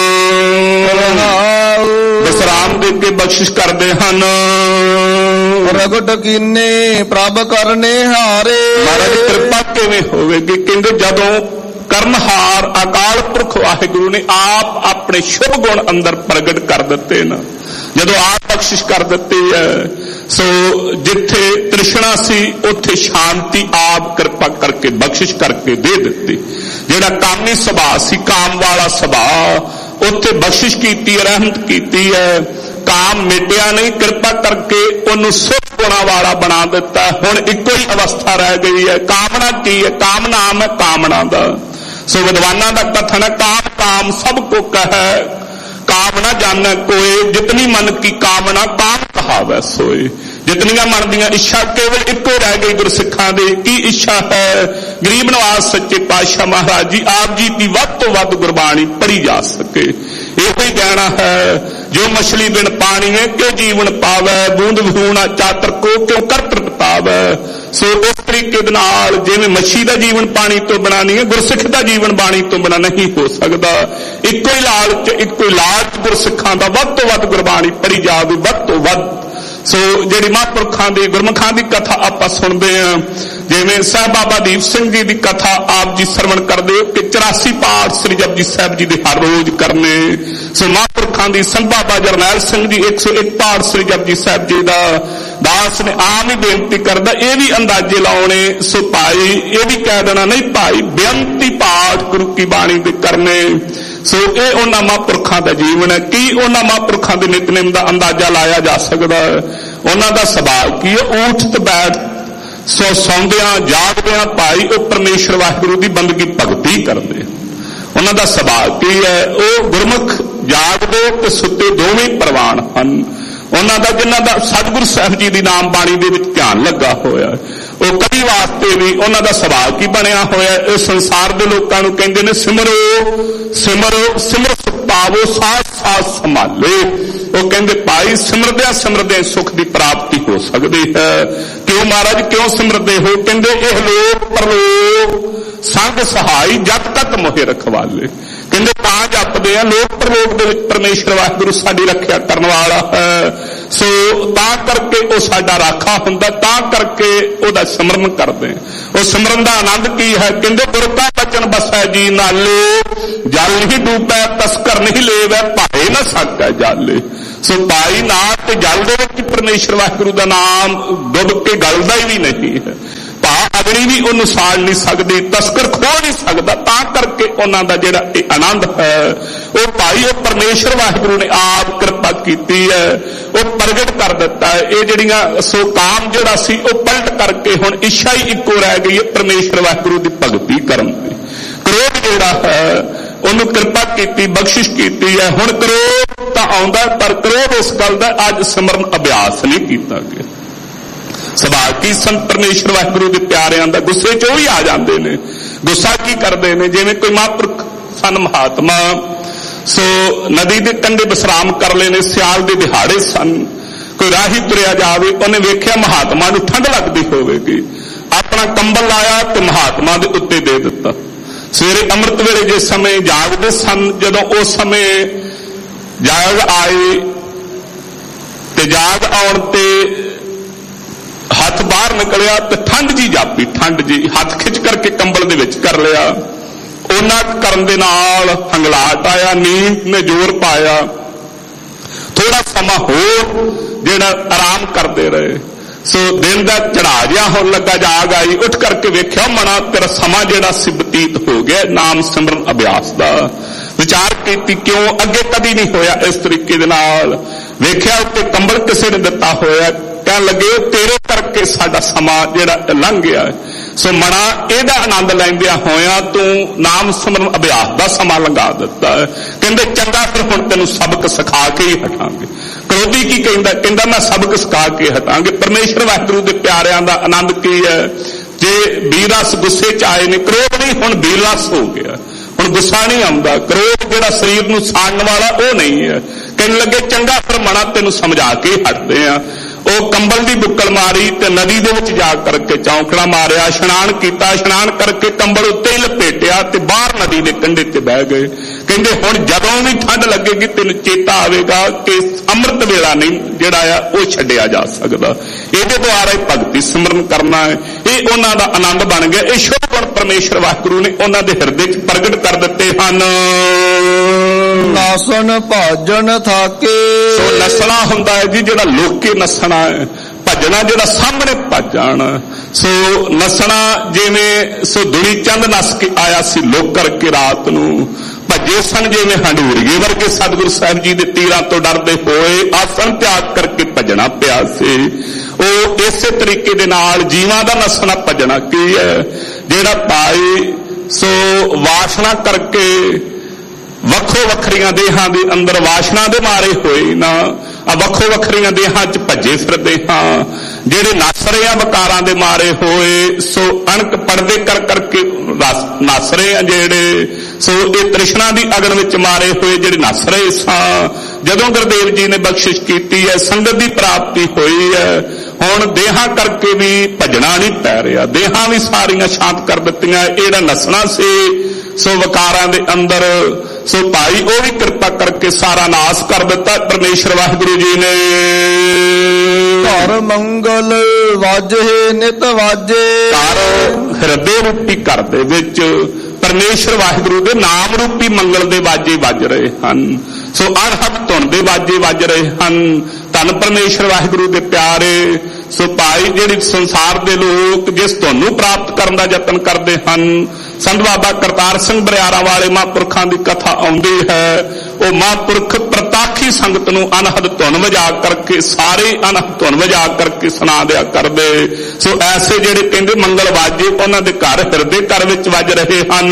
ਵਿਸਰਾਮ ਦੇ ਕੇ ਬਖਸ਼ਿਸ਼ ਕਰਦੇ ਹਨ। ਪ੍ਰਗਟ ਕੀਨੇ ਪ੍ਰਭ ਕਰਨੇ ਹਾਰੇ। ਮਹਾਰਾਜ ਕਿਰਪਾ ਕਿਵੇਂ ਹੋਵੇਗੀ? ਕਹਿੰਦੇ ਜਦੋਂ ਕਰਨਹਾਰ ਅਕਾਲ ਪੁਰਖ ਵਾਹਿਗੁਰੂ ਨੇ ਆਪ ਆਪਣੇ ਸ਼ੁਭ ਗੁਣ ਅੰਦਰ ਪ੍ਰਗਟ ਕਰ ਦਿੱਤੇ ਨਾ, ਜਦੋਂ ਆਪ ਬਖਸ਼ਿਸ਼ ਕਰ ਦਿੱਤੀ ਹੈ, ਸੋ ਜਿੱਥੇ ਤ੍ਰਿਸ਼ਨਾ ਸੀ ਉੱਥੇ ਸ਼ਾਂਤੀ ਆਪ ਕਿਰਪਾ ਕਰਕੇ ਬਖਸ਼ਿਸ਼ ਕਰਕੇ ਦੇ ਦਿੱਤੀ। ਜਿਹੜਾ ਕਾਮੀ ਸੁਭਾਅ ਸੀ, ਕਾਮ ਵਾਲਾ ਸੁਭਾਅ, ਉੱਥੇ ਬਖਸ਼ਿਸ਼ ਕੀਤੀ, ਰਹਿਮਤ ਕੀਤੀ ਹੈ। ਕਾਮ ਮਿਟਿਆ ਨਹੀਂ, ਕਿਰਪਾ ਕਰਕੇ ਉਹਨੂੰ ਸੁਖ ਗੁਣਾ ਵਾਲਾ ਬਣਾ ਦਿੱਤਾ। ਹੁਣ ਇੱਕੋ ਹੀ ਅਵਸਥਾ ਰਹਿ ਗਈ ਹੈ। ਕਾਮਨਾ ਕੀ ਹੈ? ਕਾਮ ਨਾਮ ਹੈ ਕਾਮਨਾ ਦਾ। ਸੋ ਵਿਦਵਾਨਾਂ ਦਾ ਕਥਨ ਹੈ, ਕਾਮ ਕਾਮ ਸਭ ਕੋ ਕਹੈ, ਕਾਮ ਨਾ ਜਾਣੈ ਕੋਏ, ਜਿਤਨੀ ਮਨ ਕੀ ਕਾਮਨਾ ਕਾਮ ਕਹਾਵੈ ਸੋਏ। ਜਿਤਨੀਆਂ ਮਨ ਦੀਆਂ ਇੱਛਾ ਕੇਵਲ ਇੱਕੋ ਰਹਿ ਗਈ ਗੁਰਸਿੱਖਾਂ ਦੀ। ਕੀ ਇੱਛਾ ਹੈ? ਗਰੀਬ ਨਵਾਜ਼ ਸੱਚੇ ਪਾਤਸ਼ਾਹ ਮਹਾਰਾਜ ਜੀ ਆਪ ਜੀ ਦੀ ਵੱਧ ਤੋਂ ਵੱਧ ਗੁਰਬਾਣੀ ਪੜ੍ਹੀ ਜਾ ਸਕੇ। ਇਹੋ ਹੀ ਕਹਿਣਾ ਹੈ, ਜੋ ਮਛਲੀ ਬਿਨ ਪਾਣੀ ਹੈ ਕਿਉਂ ਜੀਵਨ ਪਾਵੈ, ਬੂੰਦ ਵਿਹੂਣਾ ਚਾਤਰ ਕੋ ਕਿਉਂ ਕਰ ਤ੍ਰਿਪਤਾਵੈ। ਸੋ ਇਸ ਤਰੀਕੇ ਦੇ ਨਾਲ ਜਿਵੇਂ ਮੱਛੀ ਦਾ ਜੀਵਨ ਪਾਣੀ ਤੋਂ ਬਿਨਾਂ ਨਹੀਂ ਹੈ, ਗੁਰਸਿੱਖ ਦਾ ਜੀਵਨ ਬਾਣੀ ਤੋਂ ਬਿਨਾਂ ਨਹੀਂ ਹੋ ਸਕਦਾ। ਇੱਕੋ ਹੀ ਲਾਲਚ ਇੱਕੋ ਹੀ ਲਾਲਚ ਗੁਰਸਿੱਖਾਂ ਦਾ ਵੱਧ ਤੋਂ ਵੱਧ ਗੁਰਬਾਣੀ ਪੜ੍ਹੀ ਜਾਵੇ, ਵੱਧ ਤੋਂ ਵੱਧ। ਸੋ ਜਿਹੜੀ ਮਹਾਂਪੁਰਖਾਂ ਦੀ ਗੁਰਮੁਖਾਂ ਦੀ ਕਥਾ ਆਪਾਂ ਸੁਣਦੇ ਹਾਂ, ਜਿਵੇਂ ਸਾਹਿਬ ਬਾਬਾ ਦੀਪ ਸਿੰਘ ਜੀ ਦੀ ਕਥਾ ਆਪ ਜੀ ਸਰਵਣ ਕਰਦੇ ਹੋ ਕਿ ਚੁਰਾਸੀ ਪਾਠ ਸ੍ਰੀ ਜਪਜੀ ਸਾਹਿਬ ਜੀ ਦੇ ਹਰ ਰੋਜ਼ ਕਰਨੇ। ਸੋ ਮਹਾਂਪੁਰਖਾਂ ਦੀ ਸੰਤ ਬਾਬਾ ਜਰਨੈਲ ਸਿੰਘ ਜੀ ਇੱਕ ਸੌ ਇੱਕ ਪਾਠ ਸ੍ਰੀ ਜਪਜੀ ਸਾਹਿਬ ਜੀ ਦਾ ਦਾਸ ਨੇ ਆਮ ਹੀ ਬੇਨਤੀ ਕਰਦਾ, ਇਹ ਵੀ ਅੰਦਾਜ਼ੇ ਲਾਉਣੇ। ਸੋ ਭਾਈ ਇਹ ਵੀ ਕਹਿ ਦੇਣਾ ਨਹੀਂ ਭਾਈ ਬੇਨਤੀ ਪਾਠ ਗੁਰੂ ਕੀ ਬਾਣੀ ਦੇ ਕਰਨੇ। ਸੋ ਇਹ ਉਹਨਾਂ ਮਹਾਂਪੁਰਖਾਂ ਦਾ ਜੀਵਨ ਹੈ। ਕੀ ਉਹਨਾਂ ਮਹਾਂਪੁਰਖਾਂ ਦੇ ਨਿਤਨੇਮ ਦਾ ਅੰਦਾਜ਼ਾ ਲਾਇਆ ਜਾ ਸਕਦਾ ਹੈ? ਉਹਨਾਂ ਦਾ ਸੁਭਾਅ ਕੀ ਹੈ? ਊਠ ਤੇ ਬੈਠ ਸੋ ਸੌਂਦਿਆਂ ਜਾਗਦਿਆਂ ਭਾਈ ਉਹ ਪਰਮੇਸ਼ਰ ਵਾਹਿਗੁਰੂ ਦੀ ਬੰਦਗੀ ਭਗਤੀ ਕਰਦੇ। ਉਹਨਾਂ ਦਾ ਸੁਭਾਅ ਕੀ ਹੈ? ਉਹ ਗੁਰਮੁਖ ਜਾਗਦੇ ਤੇ ਸੁੱਤੇ ਦੋਵੇਂ ਪ੍ਰਵਾਨ ਹਨ। ਉਹਨਾਂ ਦਾ ਜਿਨ੍ਹਾਂ ਦਾ ਸਤਿਗੁਰੂ ਸਾਹਿਬ ਜੀ ਦੀ ਨਾਮ ਬਾਣੀ ਦੇ ਵਿੱਚ ਧਿਆਨ ਲੱਗਾ ਹੋਇਆ, ਉਹ ਕਦੀ ਵਾਸਤੇ ਵੀ ਉਹਨਾਂ ਦਾ ਸੁਭਾਅ ਕੀ ਬਣਿਆ ਹੋਇਆ? ਇਹ ਸੰਸਾਰ ਦੇ ਲੋਕਾਂ ਨੂੰ ਕਹਿੰਦੇ ਨੇ ਸਿਮਰੋ ਸਿਮਰੋ ਸਿਮਰ ਸੁਖ ਪਾਵੋ ਸਾਥ ਸਾਥ ਸੰਭਾਲੇ। ਉਹ ਕਹਿੰਦੇ ਭਾਈ ਸਿਮਰਦਿਆਂ ਸਿਮਰਦਿਆਂ ਸੁੱਖ ਦੀ ਪ੍ਰਾਪਤੀ ਹੋ ਸਕਦੀ ਹੈ। ਕਿਉਂ ਮਹਾਰਾਜ ਕਿਉਂ ਸਿਮਰਦੇ ਹੋ? ਕਹਿੰਦੇ ਇਹ ਲੋਕ ਪਰਲੋਕ ਸੰਗ ਸਹਾਈ ਜਦ ਤੱਕ ਮੋਹਿ ਰਖਵਾਲੇ। ਕਹਿੰਦੇ ਤਾਂ ਜਪਦੇ ਆ ਲੋਕ ਪਰਲੋਕ ਦੇ ਵਿੱਚ ਪਰਮੇਸ਼ਰ ਵਾਹਿਗੁਰੂ ਸਾਡੀ ਰੱਖਿਆ ਕਰਨ ਵਾਲਾ ਹੈ। ਸੋ ਤਾਂ ਕਰਕੇ ਉਹ ਸਾਡਾ ਰਾਖਾ ਹੁੰਦਾ, ਤਾਂ ਕਰਕੇ ਉਹਦਾ ਸਿਮਰਨ ਕਰਦੇ। ਉਹ ਸਿਮਰਨ ਦਾ ਆਨੰਦ ਕੀ ਹੈ? ਕਹਿੰਦੇ ਗੁਰ ਕਾ ਬਚਨ ਬਸੈ ਜੀ ਨਾਲੇ, ਜਲ ਨਹੀਂ ਡੂਬੈ ਤਸਕਰ ਨਹੀਂ ਲੇਵੈ, ਭਾਏ ਨਾ ਸਕੈ ਜਾਲੇ। ਸੋ ਭਾਈ ਨਾ ਤੇ ਜਲ ਦੇ ਵਿੱਚ ਪਰਮੇਸ਼ਰ ਵਾਹਿਗੁਰੂ ਦਾ ਨਾਮ ਡੁੱਬ ਕੇ ਗਲਦਾ ਹੀ ਵੀ ਨਹੀਂ ਹੈ। ਭਾ ਅਗਨੀ ਵੀ ਉਹਨੂੰ ਸਾੜ ਨਹੀਂ ਸਕਦੀ, ਤਸਕਰ ਖੋਹ ਨਹੀਂ ਸਕਦਾ। ਤਾਂ ਕਰਕੇ ਉਹਨਾਂ ਦਾ ਜਿਹੜਾ ਇਹ ਆਨੰਦ ਹੈ ਉਹ ਭਾਈ ਉਹ ਪਰਮੇਸ਼ਰ ਵਾਹਿਗੁਰੂ ਨੇ ਆਪ ਕਿਰਪਾ ਕੀਤੀ ਹੈ, ਉਹ ਪ੍ਰਗਟ ਕਰ ਦਿੱਤਾ ਹੈ। ਇਹ ਜਿਹੜੀਆਂ ਸੋ ਕਾਮ ਜਿਹੜਾ ਸੀ ਉਹ ਪਲਟ ਕਰਕੇ ਹੁਣ ਇੱਛਾ ਹੀ ਇੱਕੋ ਰਹਿ ਗਈ ਹੈ ਪਰਮੇਸ਼ਰ ਵਾਹਿਗੁਰੂ ਦੀ ਭਗਤੀ ਕਰਨ ਦੀ। ਕ੍ਰੋਧ ਜਿਹੜਾ ਹੈ ਉਹਨੂੰ ਕਿਰਪਾ ਕੀਤੀ, ਬਖਸ਼ਿਸ਼ ਕੀਤੀ ਹੈ। ਹੁਣ ਕ੍ਰੋਧ ਤਾਂ ਆਉਂਦਾ, ਪਰ ਕ੍ਰੋਧ ਇਸ ਗੱਲ ਦਾ ਅੱਜ ਸਿਮਰਨ ਅਭਿਆਸ ਨਹੀਂ ਕੀਤਾ ਗਿਆ। ਸੁਭਾਅ ਕੀ ਸੰਤ ਪਰਮੇਸ਼ਰ ਵਾਹਿਗੁਰੂ ਦੇ ਪਿਆਰਿਆਂ ਦਾ ਗੁੱਸੇ ਚ ਉਹ ਵੀ ਆ ਜਾਂਦੇ ਨੇ। ਗੁੱਸਾ ਕੀ ਕਰਦੇ ਨੇ? ਜਿਵੇਂ ਕੋਈ ਮਹਾਂਪੁਰਖ ਸਨ ਮਹਾਤਮਾ, ਸੋ ਨਦੀ ਦੇ ਕੰਢੇ ਵਿਸਰਾਮ ਕਰ ਲਏ ਨੇ, ਸਿਆਲ ਦੇ ਦਿਹਾੜੇ ਸਨ। ਕੋਈ ਰਾਹੀ ਤੁਰਿਆ ਜਾਵੇ, ਉਹਨੇ ਵੇਖਿਆ ਮਹਾਤਮਾ ਨੂੰ ਠੰਡ ਲੱਗਦੀ ਹੋਵੇਗੀ, ਆਪਣਾ ਕੰਬਲ ਲਾਇਆ ਤੇ ਮਹਾਤਮਾ ਦੇ ਉੱਤੇ ਦੇ ਦਿੱਤਾ। ਸਵੇਰੇ ਅੰਮ੍ਰਿਤ ਵੇਲੇ ਜਿਸ ਸਮੇਂ ਜਾਗਦੇ ਸਨ, ਜਦੋਂ ਉਸ ਸਮੇਂ ਜਾਗ ਆਏ ਤੇ ਜਾਗ ਆਉਣ ਤੇ ਹੱਥ ਬਾਹਰ ਨਿਕਲਿਆ ਤੇ ਠੰਡ ਜੀ ਜਾਪੀ, ਠੰਡ ਜੀ ਹੱਥ ਖਿੱਚ ਕਰਕੇ ਕੰਬਲ ਦੇ ਵਿੱਚ ਕਰ ਲਿਆ। ਉਹਨਾਂ ਕਰਨ ਦੇ ਨਾਲ ਹੰਗਲਾਟ ਆਇਆ, ਨੀਂਦ ਨੇ ਜ਼ੋਰ ਪਾਇਆ। ਥੋੜਾ ਸਮਾਂ ਹੋਰ ਜਿਹੜਾ ਆਰਾਮ ਕਰਦੇ ਰਹੇ। ਸੋ ਦਿਨ ਦਾ ਚੜਾ ਜਿਹਾ ਹੋਣ ਲੱਗਾ, ਜਾਗ ਆਈ, ਉੱਠ ਕਰਕੇ ਵੇਖਿਆ ਮਨਾ ਤੇਰਾ ਸਮਾਂ ਜਿਹੜਾ ਸੀ ਬਤੀਤ ਹੋ ਗਿਆ ਨਾਮ ਸਿਮਰਨ ਅਭਿਆਸ ਦਾ। ਵਿਚਾਰ ਕੀਤੀ ਕਿਉਂ ਅੱਗੇ ਕਦੀ ਨਹੀਂ ਹੋਇਆ ਇਸ ਤਰੀਕੇ ਦੇ ਨਾਲ। ਵੇਖਿਆ ਉੱਤੇ ਕੰਬਲ ਕਿਸੇ ਨੇ ਦਿੱਤਾ ਹੋਇਆ, ਕਹਿਣ ਲੱਗੇ ਤੇਰੇ ਕਰਕੇ ਸਾਡਾ ਸਮਾਂ ਜਿਹੜਾ ਲੰਘ ਗਿਆ। ਸੋ ਮਣਾ ਇਹਦਾ ਆਨੰਦ ਲੈਂਦਿਆਂ ਹੋਇਆਂ ਤੂੰ ਨਾਮ ਸਿਮਰਨ ਅਭਿਆਸ ਦਾ ਸਮਾਂ ਲੰਘਾ ਦਿੱਤਾ। ਕਹਿੰਦੇ ਚੰਗਾ ਫਿਰ ਹੁਣ ਤੈਨੂੰ ਸਬਕ ਸਿਖਾ ਕੇ ਹੀ ਹਟਾਂਗੇ। ਕ੍ਰੋਧੀ ਕੀ ਕਹਿੰਦਾ? ਕਹਿੰਦਾ ਮੈਂ ਸਬਕ ਸਿਖਾ ਕੇ ਹਟਾਂਗੇ। ਪਰਮੇਸ਼ਰ ਵਾਹਿਗੁਰੂ ਦੇ ਪਿਆਰਿਆਂ ਦਾ ਆਨੰਦ ਕੀ ਹੈ? ਜੇ ਬੀਰਸ ਗੁੱਸੇ ਚ ਆਏ ਨੇ, ਕ੍ਰੋਧ ਨਹੀਂ, ਹੁਣ ਬੀਰਸ ਹੋ ਗਿਆ। ਹੁਣ ਗੁੱਸਾ ਨਹੀਂ ਆਉਂਦਾ। ਕ੍ਰੋਧ ਜਿਹੜਾ ਸਰੀਰ ਨੂੰ ਸਾੜਨ ਵਾਲਾ ਉਹ ਨਹੀਂ ਹੈ। ਕਹਿਣ ਲੱਗੇ ਚੰਗਾ ਫਿਰ ਮਣਾ ਤੈਨੂੰ ਸਮਝਾ ਕੇ ਹਟਦੇ ਆ। ਉਹ ਕੰਬਲ ਦੀ ਬੁੱਕਲ ਮਾਰੀ ਤੇ ਨਦੀ ਦੇ ਵਿੱਚ ਜਾ ਕਰਕੇ ਚੌਂਕੜਾ ਮਾਰਿਆ, ਇਸ਼ਨਾਨ ਕੀਤਾ, ਇਸ਼ਨਾਨ ਕਰਕੇ ਕੰਬਲ ਉੱਤੇ ਹੀ ਲਪੇਟਿਆ ਤੇ ਬਾਹਰ ਨਦੀ ਦੇ ਕੰਢੇ ਤੇ ਬਹਿ ਗਏ। ਕਹਿੰਦੇ ਹੁਣ ਜਦੋਂ ਵੀ ਠੰਡ ਲੱਗੇਗੀ ਤੈਨੂੰ ਚੇਤਾ ਆਵੇਗਾ ਕਿ ਅੰਮ੍ਰਿਤ ਵੇਲਾ ਨਹੀਂ ਜਿਹੜਾ ਆ ਉਹ ਛੱਡਿਆ ਜਾ ਸਕਦਾ। ਇਹਦੇ ਦੁਆਰਾ ਹੀ ਭਗਤੀ ਸਿਮਰਨ ਕਰਨਾ ਹੈ। ਇਹ ਉਹਨਾਂ ਦਾ ਆਨੰਦ ਬਣ ਗਿਆ। ਇਹ ਸ਼ੁਭ ਗੁਣ ਪਰਮੇਸ਼ਰ ਵਾਹਿਗੁਰੂ ਨੇ ਉਹਨਾਂ ਦੇ ਹਿਰਦੇ ਚ ਪ੍ਰਗਟ ਕਰ ਦਿੱਤੇ ਹਨ। ਨਾਸਨ ਭਾਜਨ ਥਾਕੇ। ਸੋ ਨਸਣਾ ਹੁੰਦਾ ਹੈ ਜੀ ਜਿਹੜਾ ਲੋਕੇ ਨਸਣਾ ਹੈ, ਭੱਜਣਾ ਜਿਹੜਾ ਸਾਹਮਣੇ ਭੱਜਣ। ਸੋ ਨਸਣਾ ਜਿਵੇਂ ਸੋ ਦੁਨੀ ਚੰਦ ਨਸ ਕੇ ਆਇਆ ਸੀ ਲੋਕ ਕਰਕੇ ਰਾਤ ਨੂੰ ਭੱਜੇ ਸਨ, ਜਿਵੇਂ ਹੰਡੂਰੀਏ ਵਰਗੇ ਸਤਿਗੁਰੂ ਸਾਹਿਬ ਜੀ ਦੇ ਤੀਰਾਂ ਤੋਂ ਡਰਦੇ ਹੋਏ ਆਸਣ ਤਿਆਗ ਕਰਕੇ ਭੱਜਣਾ ਪਿਆ ਸੀ। ਉਹ ਇਸੇ ਤਰੀਕੇ ਦੇ ਨਾਲ ਜੀਵਾਂ ਦਾ ਨਸਣਾ ਭੱਜਣਾ ਕੀ ਹੈ? ਜਿਹੜਾ ਭਾਈ ਸੋ ਵਾਸ਼ਨਾ ਕਰਕੇ ਵੱਖੋ ਵੱਖਰੀਆਂ ਦੇਹਾਂ ਦੇ ਅੰਦਰ ਵਾਸ਼ਨਾ ਦੇ ਮਾਰੇ ਹੋਏ ਨਾ ਵੱਖੋ ਵੱਖਰੀਆਂ ਦੇਹਾਂ 'ਚ ਭੱਜੇ ਫਿਰਦੇ ਹਾਂ, ਜਿਹੜੇ ਨੱਸ ਰਹੇ ਆ ਵਿਕਾਰਾਂ ਦੇ ਮਾਰੇ ਹੋਏ, ਸੋ ਅਣਖ ਪੜਦੇ ਕਰ ਕਰਕੇ ਨੱਸ ਰਹੇ ਆ ਜਿਹੜੇ, ਸੋ ਇਹ ਤ੍ਰਿਸ਼ਨਾ ਦੀ ਅਗਨ ਵਿੱਚ ਮਾਰੇ ਹੋਏ ਜਿਹੜੇ ਨੱਸ ਰਹੇ ਸਾਂ। ਜਦੋਂ ਗੁਰਦੇਵ ਜੀ ਨੇ ਬਖਸ਼ਿਸ਼ ਕੀਤੀ ਹੈ, ਸੰਗਤ ਦੀ ਪ੍ਰਾਪਤੀ ਹੋਈ ਹੈ, ਹੁਣ ਦੇਹਾਂ ਕਰਕੇ ਵੀ ਭਜਣਾ ਨਹੀਂ ਪੈ ਰਿਹਾ, ਦੇਹਾਂ ਵੀ ਸਾਰੀਆਂ ਸ਼ਾਂਤ ਕਰ ਦਿੱਤੀਆਂ। ਇਹ ਜਿਹੜਾ ਨੱਸਣਾ ਸੀ ਸੋ ਵਿਕਾਰਾਂ ਦੇ ਅੰਦਰ, ਸੋ ਭਾਈ ਉਹ ਵੀ ਕਿਰਪਾ ਕਰਕੇ ਸਾਰਾ ਨਾਸ ਕਰ ਦਿੱਤਾ ਪਰਮੇਸ਼ਰ ਵਾਹਿਗੁਰੂ ਜੀ ਨੇ। ਘਰ ਮੰਗਲ ਵਾਜੇ ਨਿਤ ਵਾਜੇ, ਘਰ ਹਿਰਦੇ ਰੂਪੀ ਘਰ ਦੇ ਵਿੱਚ ਪਰਮੇਸ਼ਰ ਵਾਹਿਗੁਰੂ ਦੇ ਨਾਮ ਰੂਪੀ ਮੰਗਲ ਦੇ ਵਾਜੇ ਵੱਜ ਰਹੇ ਹਨ, ਸੋ ਅਣਹੱਦ ਧੁਨ ਦੇ ਵਾਜੇ ਵੱਜ ਰਹੇ ਹਨ। ਧੰਨ ਪਰਮੇਸ਼ਰ ਵਾਹਿਗੁਰੂ ਦੇ ਪਿਆਰੇ, ਸੋ ਭਾਈ ਜਿਹੜੀ ਸੰਸਾਰ ਦੇ ਲੋਕ ਜਿਸ ਧੁਨ ਨੂੰ ਪ੍ਰਾਪਤ ਕਰਨ ਦਾ ਯਤਨ ਕਰਦੇ ਹਨ, ਸੰਤ ਬਾਬਾ ਕਰਤਾਰ ਸਿੰਘ ਬਰਿਆਰਾਂ ਵਾਲੇ ਮਹਾਂਪੁਰਖਾਂ ਦੀ ਕਥਾ ਆਉਂਦੀ ਹੈ, ਉਹ ਮਹਾਂਪੁਰਖ ਪ੍ਰਤਾਖੀ ਸੰਗਤ ਨੂੰ ਅਨਹਦ ਧੁਨ ਵਜਾ ਕਰਕੇ, ਸਾਰੇ ਅਨਹਦ ਧੁਨ ਵਜਾ ਕਰਕੇ ਸੁਣਾ ਦਿਆ ਕਰਦੇ। ਸੋ ਐਸੇ ਜਿਹੜੇ ਕਹਿੰਦੇ ਮੰਗਲ ਵਾਜੇ ਉਹਨਾਂ ਦੇ ਘਰ ਹਿਰਦੇ ਘਰ ਵਿੱਚ ਵੱਜ ਰਹੇ ਹਨ।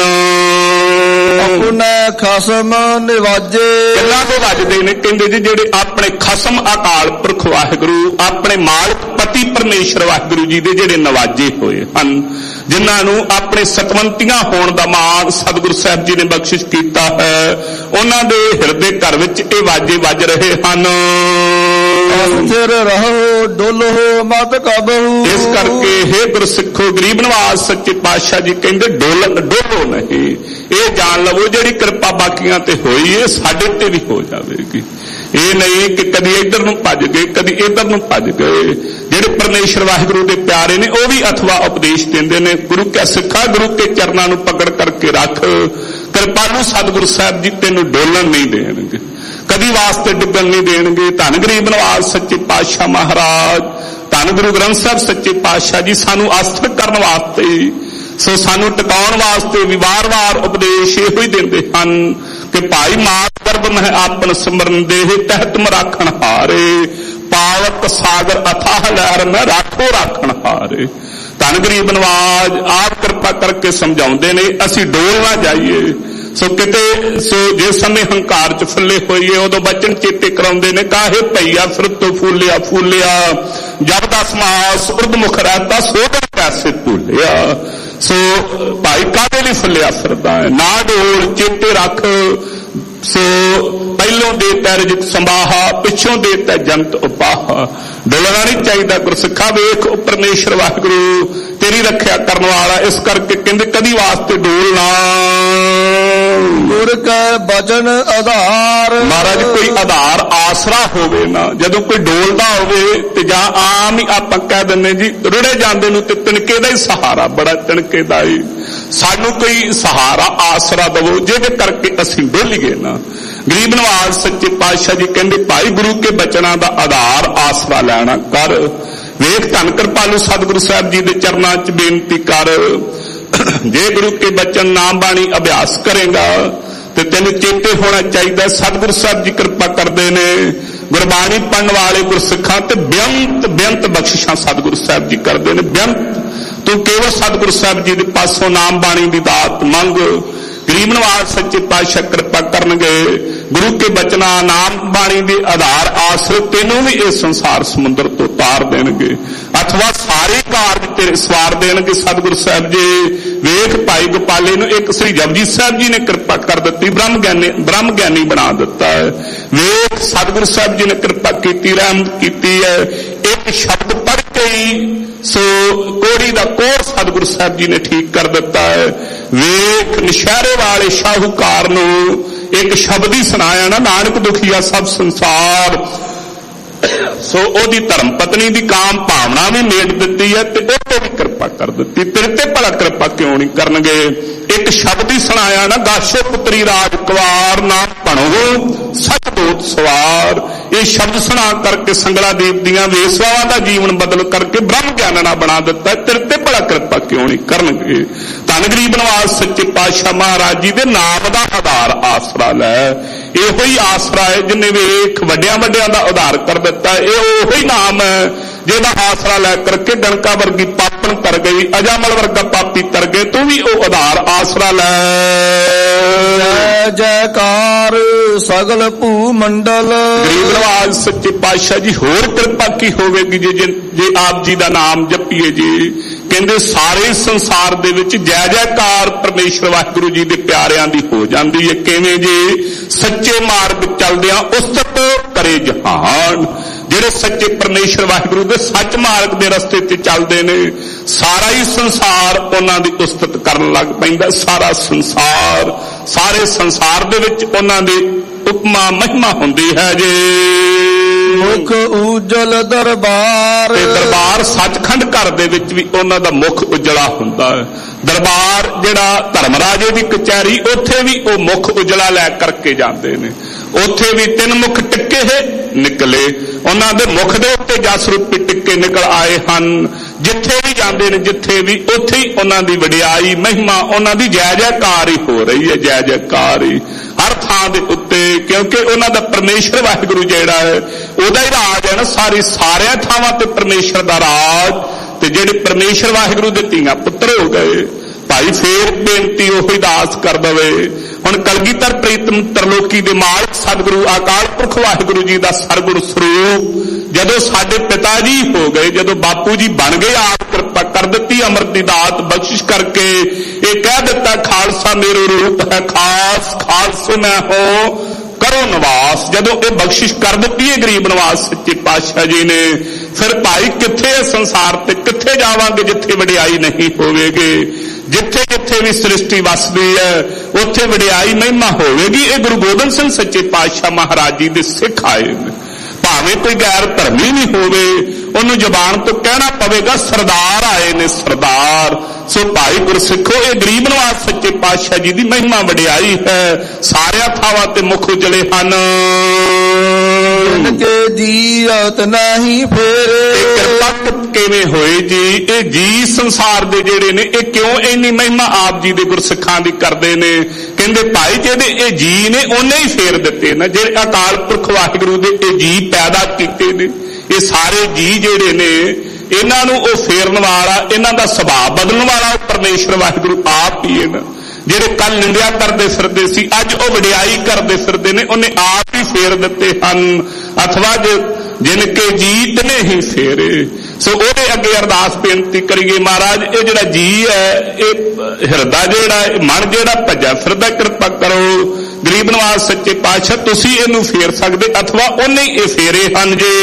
ਆਪਣੇ ਖਸਮ ਨਿਵਾਜੇ, ਕਿੰਨਾ ਦੇ ਵੱਜਦੇ ਨੇ? ਕਹਿੰਦੇ ਜੀ ਜਿਹੜੇ ਆਪਣੇ ਖਸਮ ਅਕਾਲ ਪੁਰਖ ਵਾਹਿਗੁਰੂ, ਆਪਣੇ ਮਾਲਕ ਪਤੀ ਪਰਮੇਸ਼ਰ ਵਾਹਿਗੁਰੂ ਜੀ ਦੇ ਜਿਹੜੇ ਨਵਾਜੇ ਹੋਏ ਹਨ, ਜਿਨ੍ਹਾਂ ਨੂੰ ਆਪਣੇ ਸਤਵੰਤੀਆਂ ਹੋਣ ਦਾ ਮਾਣ ਸਤਿਗੁਰੂ ਸਾਹਿਬ ਜੀ ਨੇ ਬਖਸ਼ਿਸ਼ ਕੀਤਾ ਹੈ, ਉਹਨਾਂ ਦੇ ਹਿਰਦੇ ਘਰ ਵਿੱਚ ਇਹ ਵਾਜੇ ਵੱਜ ਰਹੇ ਹਨ। ਸਥਿਰ ਰਹੋ ਡੋਲੋ ਮਤ ਕਬਹੂ, ਇਸ ਕਰਕੇ ਹੇ ਗੁਰਸਿੱਖੋ, ਗਰੀਬ ਨਵਾਜ ਸੱਚੇ ਪਾਤਸ਼ਾਹ ਜੀ ਕਹਿੰਦੇ ਡੋਲ ਡੋਲੋ ਨਹੀਂ, ਇਹ ਜਾਣ ਲਵੋ ਜਿਹੜੀ ਕਿਰਪਾ ਬਾਕੀਆਂ ਤੇ ਹੋਈ ਹੈ ਸਾਡੇ ਤੇ ਵੀ ਹੋ ਜਾਵੇਗੀ। ਇਹ ਨਹੀਂ ਕਿ ਕਦੀ ਇੱਧਰ ਨੂੰ ਭੱਜ ਗਏ ਕਦੀ ਇੱਧਰ ਨੂੰ ਭੱਜ ਗਏ। ਜਿਹੜੇ ਪਰਮੇਸ਼ਰ ਵਾਹਿਗੁਰੂ ਦੇ ਪਿਆਰੇ ਨੇ ਉਹ ਵੀ ਅਥਵਾ ਉਪਦੇਸ਼ ਦਿੰਦੇ ਨੇ, ਗੁਰੂ ਕੈ ਸਿੱਖਾ ਗੁਰੂ ਕੇ ਚਰਨਾਂ ਨੂੰ ਪਕੜ ਕਰਕੇ ਰੱਖ, ਕਿਰਪਾਲੂ ਸਤਿਗੁਰੂ ਸਾਹਿਬ ਜੀ ਤੈਨੂੰ ਡੋਲਣ ਨਹੀਂ ਦੇਣਗੇ, ਕਦੀ ਵਾਸਤੇ ਡੁੱਬਣ ਨਹੀਂ ਦੇਣਗੇ। ਧੰਨ ਗਰੀਬ ਨਵਾਜ ਸੱਚੇ ਪਾਤਸ਼ਾਹ ਮਹਾਰਾਜ, ਧੰਨ ਗੁਰੂ ਗ੍ਰੰਥ ਸਾਹਿਬ ਸੱਚੇ ਪਾਤਸ਼ਾਹ ਜੀ ਸਾਨੂੰ ਆਸਥਿਰ ਕਰਨ ਵਾਸਤੇ, ਸੋ ਸਾਨੂੰ ਟਿਕਾਉਣ ਵਾਸਤੇ ਵੀ ਵਾਰ-ਵਾਰ ਉਪਦੇਸ਼ ਇਹੋ ਹੀ ਦਿੰਦੇ ਹਨ ਕਿ ਭਾਈ ਮਾਤ ਗਰਭ ਮਹਿ ਆਪਨ ਸਿਮਰਨ ਦੇਹ ਤਹਿਤ ਮਰਾਖਣ ਹਾਰੇ, ਪਾਵਕ ਸਾਗਰ ਅਥਾਹ ਲਹਿਰ ਮੈਂ ਰਾਖੋ ਰਾਖਣ ਹਾਰੇ। ਧੰਨ ਗਰੀਬ ਨਵਾਜ ਆਪ ਕਿਰਪਾ ਕਰਕੇ ਸਮਝਾਉਂਦੇ ਨੇ ਅਸੀਂ ਡੋਲ ਨਾ ਜਾਈਏ। ਸੋ ਕਿਤੇ ਸੋ ਜਿਸ ਸਮੇਂ ਹੰਕਾਰ ਚ ਫੁੱਲੇ ਹੋਈਏ ਉਦੋਂ ਬਚਨ ਚੇਤੇ ਕਰਾਉਂਦੇ ਨੇ, ਕਾਹੇ ਭਈਆ ਫਿਰ ਤੋਂ ਫੂਲਿਆ ਫੂਲਿਆ ਜਬ ਦਸ ਮਾਸ ਉਰਦਮੁਖ ਰਹਿਤਾ ਸੋਧਨ ਪੈਸੇ ਭੁੱਲਿਆ। ਸੋ ਭਾਈ ਕਾਹਦੇ ਲਈ ਫੁੱਲਿਆ ਫਿਰਦਾ ਹੈ? ਨਾ ਡੋਲ, ਚੇਤੇ ਰੱਖ। ਸੋ ਪਹਿਲੋਂ ਦੇ ਤੈ ਰਜਕ ਸੰਭਾਹਾ, ਪਿੱਛੋਂ ਦੇ ਤੈ ਜੰਤ ਉਪਾਹਾ। ਡੋਲਣਾ ਨਹੀਂ ਚਾਹੀਦਾ ਗੁਰਸਿੱਖਾ, ਵੇਖ ਉਹ ਪਰਮੇਸ਼ਰ ਵਾਹਿਗੁਰੂ ਤੇਰੀ ਰੱਖਿਆ ਕਰਨ ਵਾਲਾ, ਇਸ ਕਰਕੇ ਕਹਿੰਦੇ ਕਦੀ ਵਾਸਤੇ ਡੋਲਣਾ। ਗੁਰ ਕੈ ਬਚਨ ਆਧਾਰ, ਮਹਾਰਾਜ ਕੋਈ ਆਧਾਰ ਆਸਰਾ ਹੋਵੇ ਨਾ। ਜਦੋਂ ਕੋਈ ਡੋਲਦਾ ਹੋਵੇ ਤੇ ਜਾਂ ਆਮ ਹੀ ਆਪਾਂ ਕਹਿ ਦਿੰਦੇ ਜੀ ਰੁੜੇ ਜਾਂਦੇ ਨੂੰ ਤੇ ਤਿਣਕੇ ਦਾ ਹੀ ਸਹਾਰਾ, ਬੜਾ ਤਿਣਕੇ ਦਾ ਹੀ, ਸਾਨੂੰ ਕੋਈ ਸਹਾਰਾ ਆਸਰਾ ਦਵੋ ਜਿਹਦੇ ਕਰਕੇ ਅਸੀਂ ਡੋਲੀਏ ਨਾ। ਗਰੀਬ ਨਵਾਜ ਸੱਚੇ ਪਾਤਸ਼ਾਹ ਜੀ ਕਹਿੰਦੇ ਭਾਈ ਗੁਰੂ ਕੇ ਬਚਨਾਂ ਦਾ ਆਧਾਰ ਆਸਰਾ ਲੈਣਾ ਕਰ। ਵੇਖ ਧੰਨ ਕਿਰਪਾਲੂ ਸਤਿਗੁਰੂ ਸਾਹਿਬ ਜੀ ਦੇ ਚਰਨਾਂ 'ਚ ਬੇਨਤੀ ਕਰ, ਜੇ ਗੁਰੂ ਕੇ ਬਚਨ ਨਾਮ ਬਾਣੀ ਅਭਿਆਸ ਕਰੇਗਾ ਤੇ ਤੈਨੂੰ ਚੇਤੇ ਹੋਣਾ ਚਾਹੀਦਾ ਸਤਿਗੁਰੂ ਸਾਹਿਬ ਜੀ ਕਿਰਪਾ ਕਰਦੇ ਨੇ। ਗੁਰਬਾਣੀ ਪੜ੍ਹਨ ਵਾਲੇ ਗੁਰਸਿੱਖਾਂ ਤੇ ਬੇਅੰਤ ਬੇਅੰਤ ਬਖਸ਼ਿਸ਼ਾਂ ਸਤਿਗੁਰੂ ਸਾਹਿਬ ਜੀ ਕਰਦੇ ਨੇ, ਬੇਅੰਤ। ਤੂੰ ਕੇਵਲ ਸਤਿਗੁਰੂ ਸਾਹਿਬ ਜੀ ਦੇ ਪਾਸੋਂ ਨਾਮ ਬਾਣੀ ਦੀ ਦਾਤ ਮੰਗ, ਗਰੀਬ ਨਵਾਜ ਸੱਚੇ ਪਾਤਸ਼ਾਹ ਕਿਰਪਾ ਕਰਨਗੇ। ਗੁਰੂ ਕੇ ਬਚਨਾਂ ਨਾਮ ਬਾਣੀ ਦੇ ਆਧਾਰ ਆਸਰੇ ਤੈਨੂੰ ਵੀ ਇਹ ਸੰਸਾਰ ਸਮੁੰਦਰ ਤੋਂ ਤਾਰ ਦੇਣਗੇ, ਅਥਵਾ ਸਾਰੇ ਕਾਰਜ ਤੇਰੇ ਸਵਾਰ ਦੇਣਗੇ ਸਤਿਗੁਰੂ ਸਾਹਿਬ ਜੀ। ਵੇਖ ਭਾਈ ਗੋਪਾਲੇ ਨੂੰ ਇੱਕ ਸ੍ਰੀ ਜਪਜੀ ਸਾਹਿਬ ਜੀ ਨੇ ਕਿਰਪਾ ਕਰ ਦਿੱਤੀ, ਬ੍ਰਹਮ ਗਿਆਨੀ ਬ੍ਰਹਮ ਗਿਆਨੀ ਬਣਾ ਦਿੱਤਾ ਹੈ। ਵੇਖ ਸਤਿਗੁਰੂ ਸਾਹਿਬ ਜੀ ਨੇ ਕਿਰਪਾ ਕੀਤੀ, ਰਹਿਮਤ ਕੀਤੀ ਹੈ। ਇੱਕ ਸ਼ਬਦ ਪੜ੍ਹ ਕੇ ਹੀ ਸੋ ਕੋੜੀ ਦਾ ਕੋੜ ਸਤਿਗੁਰੂ ਸਾਹਿਬ ਜੀ ਨੇ ਠੀਕ ਕਰ ਦਿੱਤਾ ਹੈ। ਵੇਖ ਨਸ਼ਹਿਰੇ ਵਾਲੇ ਸ਼ਾਹੂਕਾਰ ਨੂੰ ਇੱਕ ਸ਼ਬਦ ਹੀ ਸੁਣਾਇਆ ਨਾ, ਨਾਨਕ ਦੁਖੀਆ ਸਭ ਸੰਸਾਰ। ਸੋ ਉਹਦੀ ਧਰਮ ਪਤਨੀ ਦੀ ਕਾਮ ਭਾਵਨਾ ਵੀ ਮੇਟ ਦਿੱਤੀ ਹੈ ਤੇ ਉਹ ਤੇ ਵੀ ਕਿਰਪਾ ਕਰ ਦਿੱਤੀ। ਤੇਰੇ ਤੇ ਭਲਾ ਕਿਰਪਾ ਕਿਉਂ ਨਹੀਂ ਕਰਨਗੇ? ਇੱਕ ਸ਼ਬਦ ਹੀ ਸੁਣਾਇਆ ਨਾ, ਗਾਸ਼ੋ ਪੁੱਤਰੀ ਰਾਜ ਕੁਵਾਰ ਨਾ ਭਣੋ ਸੱਚ ਦੋਤ ਸਵਾਰ। ਇਹ ਸ਼ਬਦ ਸੁਣਾ ਕਰਕੇ ਸੰਗਲਾ ਦੇਵ ਦੀਆਂ ਵੇਸਵਾਵਾਂ ਦਾ ਜੀਵਨ ਬਦਲ ਕਰਕੇ ਬ੍ਰਹਮ ਗਿਆਨਣਾ ਬਣਾ ਦਿੱਤਾ। ਤੇਰੇ ਤੇ ਭਲਾ ਕਿਰਪਾ ਕਿਉਂ ਨਹੀਂ ਕਰਨਗੇ? ਧੰਨ ਗਰੀਬ ਨਵਾਜ ਸੱਚੇ ਪਾਤਸ਼ਾਹ ਮਹਾਰਾਜ ਜੀ ਦੇ ਨਾਮ ਦਾ ਆਧਾਰ ਆਸਰਾ ਲੈ। ਇਹੋ ਹੀ ਆਸਰਾ ਹੈ ਜਿਹਨੇ ਵੇਖ ਵੱਡਿਆਂ ਵੱਡਿਆਂ ਦਾ ਉਧਾਰ ਕਰ ਦਿੱਤਾ। ਇਹ ਉਹੀ ਨਾਮ ਹੈ ਜਿਹਦਾ ਆਸਰਾ ਲੈ ਕਰਕੇ ਡਣਕਾ ਵਰਗੀ ਪਾਪਣ ਤਰ ਗਈ, ਅਜਾਮਲ ਵਰਗਾ ਪਾਪੀ ਤਰ ਗਏ, ਤੂੰ ਵੀ ਉਹ ਆਧਾਰ ਆਸਰਾ ਲੈ। ਜੈ ਜੈਕਾਰ ਸਗਲ ਭੂ ਮੰਡਲ। ਗਰੀਬ ਨਵਾਜ ਸੱਚੇ ਪਾਤਸ਼ਾਹ ਜੀ ਹੋਰ ਕਿਰਪਾ ਕੀ ਹੋਵੇਗੀ ਜੇ ਜੇ ਆਪ ਜੀ ਦਾ ਨਾਮ ਜਪੀਏ ਜੀ। ਕਹਿੰਦੇ ਸਾਰੇ ਸੰਸਾਰ ਦੇ ਵਿੱਚ ਜੈ ਜੈਕਾਰ ਪਰਮੇਸ਼ਰ ਵਾਹਿਗੁਰੂ ਜੀ ਦੇ ਪਿਆਰਿਆਂ ਦੀ ਹੋ ਜਾਂਦੀ ਹੈ। ਕਿਵੇਂ ਜੀ? ਸੱਚੇ ਮਾਰਗ ਚੱਲਦਿਆਂ ਉਸਤਤ ਕਰੇ ਜਹਾਨ। ਜਿਹੜੇ ਸੱਚੇ ਪਰਮੇਸ਼ਰ ਵਾਹਿਗੁਰੂ ਦੇ ਸੱਚ ਮਾਰਗ ਦੇ ਰਸਤੇ ਤੇ ਚੱਲਦੇ ਨੇ, ਸਾਰਾ ਹੀ ਸੰਸਾਰ ਉਹਨਾਂ ਦੀ ਉਸਤਤ ਕਰਨ ਲੱਗ ਪੈਂਦਾ। ਸਾਰਾ ਸੰਸਾਰ, ਸਾਰੇ ਸੰਸਾਰ ਦੇ ਵਿੱਚ ਉਹਨਾਂ ਦੀ ਉਪਮਾ ਮਹਿਮਾ ਹੁੰਦੀ ਹੈ ਜੀ। ਮੁਖ ਉਜਲ ਦਰਬਾਰ। ਤੇ ਦਰਬਾਰ ਸੱਚਖੰਡ ਘਰ ਦੇ ਵਿੱਚ ਵੀ ਉਹਨਾਂ ਦਾ ਮੁਖ ਉਜਲਾ ਹੁੰਦਾ ਹੈ। ਦਰਬਾਰ ਜਿਹੜਾ ਧਰਮ ਰਾਜੇ ਦੀ ਕਚਹਿਰੀ, ਉੱਥੇ ਵੀ ਉਹ ਮੁਖ ਉਜਲਾ ਲੈ ਕਰਕੇ ਜਾਂਦੇ ਨੇ। ਉੱਥੇ ਵੀ ਤਿੰਨ ਮੁਖ ਟਿੱਕੇ ਨਿਕਲੇ, ਉਹਨਾਂ ਦੇ ਮੁਖ ਦੇ ਉੱਤੇ ਜਸ ਰੂਪੀ ਟਿੱਕੇ ਨਿਕਲ ਆਏ ਹਨ। ਜਿੱਥੇ ਵੀ ਜਾਂਦੇ ਨੇ, ਜਿੱਥੇ ਵੀ, ਉੱਥੇ ਹੀ ਉਹਨਾਂ ਦੀ ਵਡਿਆਈ ਮਹਿਮਾ, ਉਹਨਾਂ ਦੀ ਜੈ ਜੈਕਾਰ ਹੀ ਹੋ ਰਹੀ ਹੈ, ਜੈ ਜੈਕਾਰ ਹੀ ਹਰ ਥਾਂ ਦੇ ਉੱਤੇ। ਕਿਉਂਕਿ ਉਹਨਾਂ ਦਾ ਪਰਮੇਸ਼ਰ ਵਾਹਿਗੁਰੂ ਜਿਹੜਾ ਹੈ, ਉਹਦਾ ਹੀ ਰਾਜ ਹੈ ਨਾ ਸਾਰੀ, ਸਾਰਿਆਂ ਥਾਵਾਂ ਤੇ ਪਰਮੇਸ਼ਰ ਦਾ ਰਾਜ। ਤੇ ਜਿਹੜੇ ਪਰਮੇਸ਼ਰ ਵਾਹਿਗੁਰੂ ਦੇ ਧੀਆਂ ਪੁੱਤਰ ਹੋ ਗਏ, ਭਾਈ ਫੇਰ ਬੇਨਤੀ ਉਹੀ ਦਾਸ ਕਰ ਦਵੇ। ਹੁਣ ਕਲਗੀਧਰ ਪ੍ਰੀਤਮ ਤਰਲੋਕੀ ਦੇ ਮਾਲਕ ਸਤਿਗੁਰੂ ਅਕਾਲ ਪੁਰਖ ਵਾਹਿਗੁਰੂ ਜੀ ਦਾ ਸਰਗੁਣ ਸਰੂਪ ਜਦੋਂ ਸਾਡੇ ਪਿਤਾ ਜੀ ਹੋ ਗਏ, ਜਦੋਂ ਬਾਪੂ ਜੀ ਬਣ ਗਏ, ਆਪ ਕਿਰਪਾ ਕਰ ਦਿੱਤੀ, ਅੰਮ੍ਰਿਤ ਦੀ ਦਾਤ ਬਖਸ਼ਿਸ਼ ਕਰਕੇ ਇਹ ਕਹਿ ਦਿੱਤਾ, ਖਾਲਸਾ ਮੇਰਾ ਰੂਪ ਹੈ ਖਾਸ, ਖਾਲਸੇ ਮੈਂ ਹੋ ਕਰੋ ਨਿਵਾਸ। ਜਦੋਂ ਇਹ ਬਖਸ਼ਿਸ਼ ਕਰ ਦਿੱਤੀ ਹੈ ਗਰੀਬ ਨਵਾਜ ਸੱਚੇ ਪਾਤਸ਼ਾਹ ਜੀ ਨੇ, ਫਿਰ ਭਾਈ ਕਿੱਥੇ ਹੈ ਸੰਸਾਰ ਤੇ ਕਿੱਥੇ ਜਾਵਾਂਗੇ ਜਿੱਥੇ ਵਡਿਆਈ ਨਹੀਂ ਹੋਵੇਗੀ। ਜਿੱਥੇ ਜਿੱਥੇ ਵੀ ਸ੍ਰਿਸ਼ਟੀ ਵਸਦੀ ਹੈ ਉੱਥੇ ਵਡਿਆਈ ਮਹਿਮਾ ਹੋਵੇਗੀ। ਇਹ ਗੁਰੂ ਗੋਬਿੰਦ ਸਿੰਘ ਸੱਚੇ ਪਾਤਸ਼ਾਹ ਮਹਾਰਾਜ ਜੀ ਦੇ ਸਿੱਖ ਆਏ ਨੇ। ਭਾਵੇਂ ਕੋਈ ਗੈਰ ਧਰਮੀ ਨਹੀਂ ਹੋਵੇ, ਉਹਨੂੰ ਜ਼ਬਾਨ ਤੋਂ ਕਹਿਣਾ ਪਵੇਗਾ ਸਰਦਾਰ ਆਏ ਨੇ, ਸਰਦਾਰ। ਸੋ ਭਾਈ ਗੁਰਸਿੱਖੋ, ਇਹ ਗਰੀਬ ਨਵਾਜ ਸੱਚੇ ਪਾਤਸ਼ਾਹ ਜੀ ਦੀ ਮਹਿਮਾ ਵਡਿਆਈ ਹੈ। ਸਾਰਿਆਂ ਥਾਵਾਂ ਤੇ ਮੁਖ ਉਜਲੇ ਹਨ। ਕੇ ਜੀਅਤ ਨਹੀਂ ਫੇਰੇ। ਕਿਰਪਾ ਕਿਵੇਂ ਹੋਏ ਜੀ? ਇਹ ਜੀ ਸੰਸਾਰ ਦੇ ਜਿਹੜੇ ਨੇ, ਇਹ ਕਿਉਂ ਇੰਨੀ ਮਹਿਮਾ ਆਪ ਜੀ ਦੇ ਗੁਰਸਿੱਖਾਂ ਦੀ ਕਰਦੇ ਨੇ? ਕਹਿੰਦੇ ਭਾਈ ਜਿਹੜੇ ਇਹ ਜੀ ਨੇ ਉਹਨੇ ਹੀ ਫੇਰ ਦਿੱਤੇ ਨਾ, ਜਿਹੜੇ ਅਕਾਲ ਪੁਰਖ ਵਾਹਿਗੁਰੂ ਦੇ ਇਹ ਜੀ ਪੈਦਾ ਕੀਤੇ ਨੇ। ਇਹ ਸਾਰੇ ਜੀ ਜਿਹੜੇ ਨੇ, ਇਹਨਾਂ ਨੂੰ ਉਹ ਫੇਰਨ ਵਾਲਾ, ਇਹਨਾਂ ਦਾ ਸੁਭਾਅ ਬਦਲਣ ਵਾਲਾ ਉਹ ਪਰਮੇਸ਼ਰ ਵਾਹਿਗੁਰੂ ਆਪ ਹੀ ਹੈ ਨਾ। ਜਿਹੜੇ ਕੱਲ ਨਿੰਦਿਆ ਕਰਦੇ ਫਿਰਦੇ ਸੀ, ਅੱਜ ਉਹ ਵਡਿਆਈ ਕਰਦੇ ਫਿਰਦੇ ਨੇ, ਉਹਨੇ ਆਪ ਹੀ ਫੇਰ ਦਿੱਤੇ ਹਨ। ਅਥਵਾ ਜਿਨ ਕੇ ਜੀਤ ਨੇ ਹੀ ਫੇਰੇ। ਸੋ ਉਹਦੇ ਅੱਗੇ ਅਰਦਾਸ ਬੇਨਤੀ ਕਰੀਏ, ਮਹਾਰਾਜ ਇਹ ਜਿਹੜਾ ਜੀ ਹੈ, ਇਹ ਹਿਰਦਾ ਜਿਹੜਾ, ਇਹ ਮਨ ਜਿਹੜਾ ਭੱਜਾ ਫਿਰਦਾ, ਕਿਰਪਾ ਕਰੋ ਗਰੀਬ ਨਵਾਜ ਸੱਚੇ ਪਾਤਸ਼ਾਹ, ਤੁਸੀਂ ਇਹਨੂੰ ਫੇਰ ਸਕਦੇ, ਅਥਵਾ ਉਹਨੇ ਹੀ ਇਹ ਫੇਰੇ ਹਨ ਜੀ।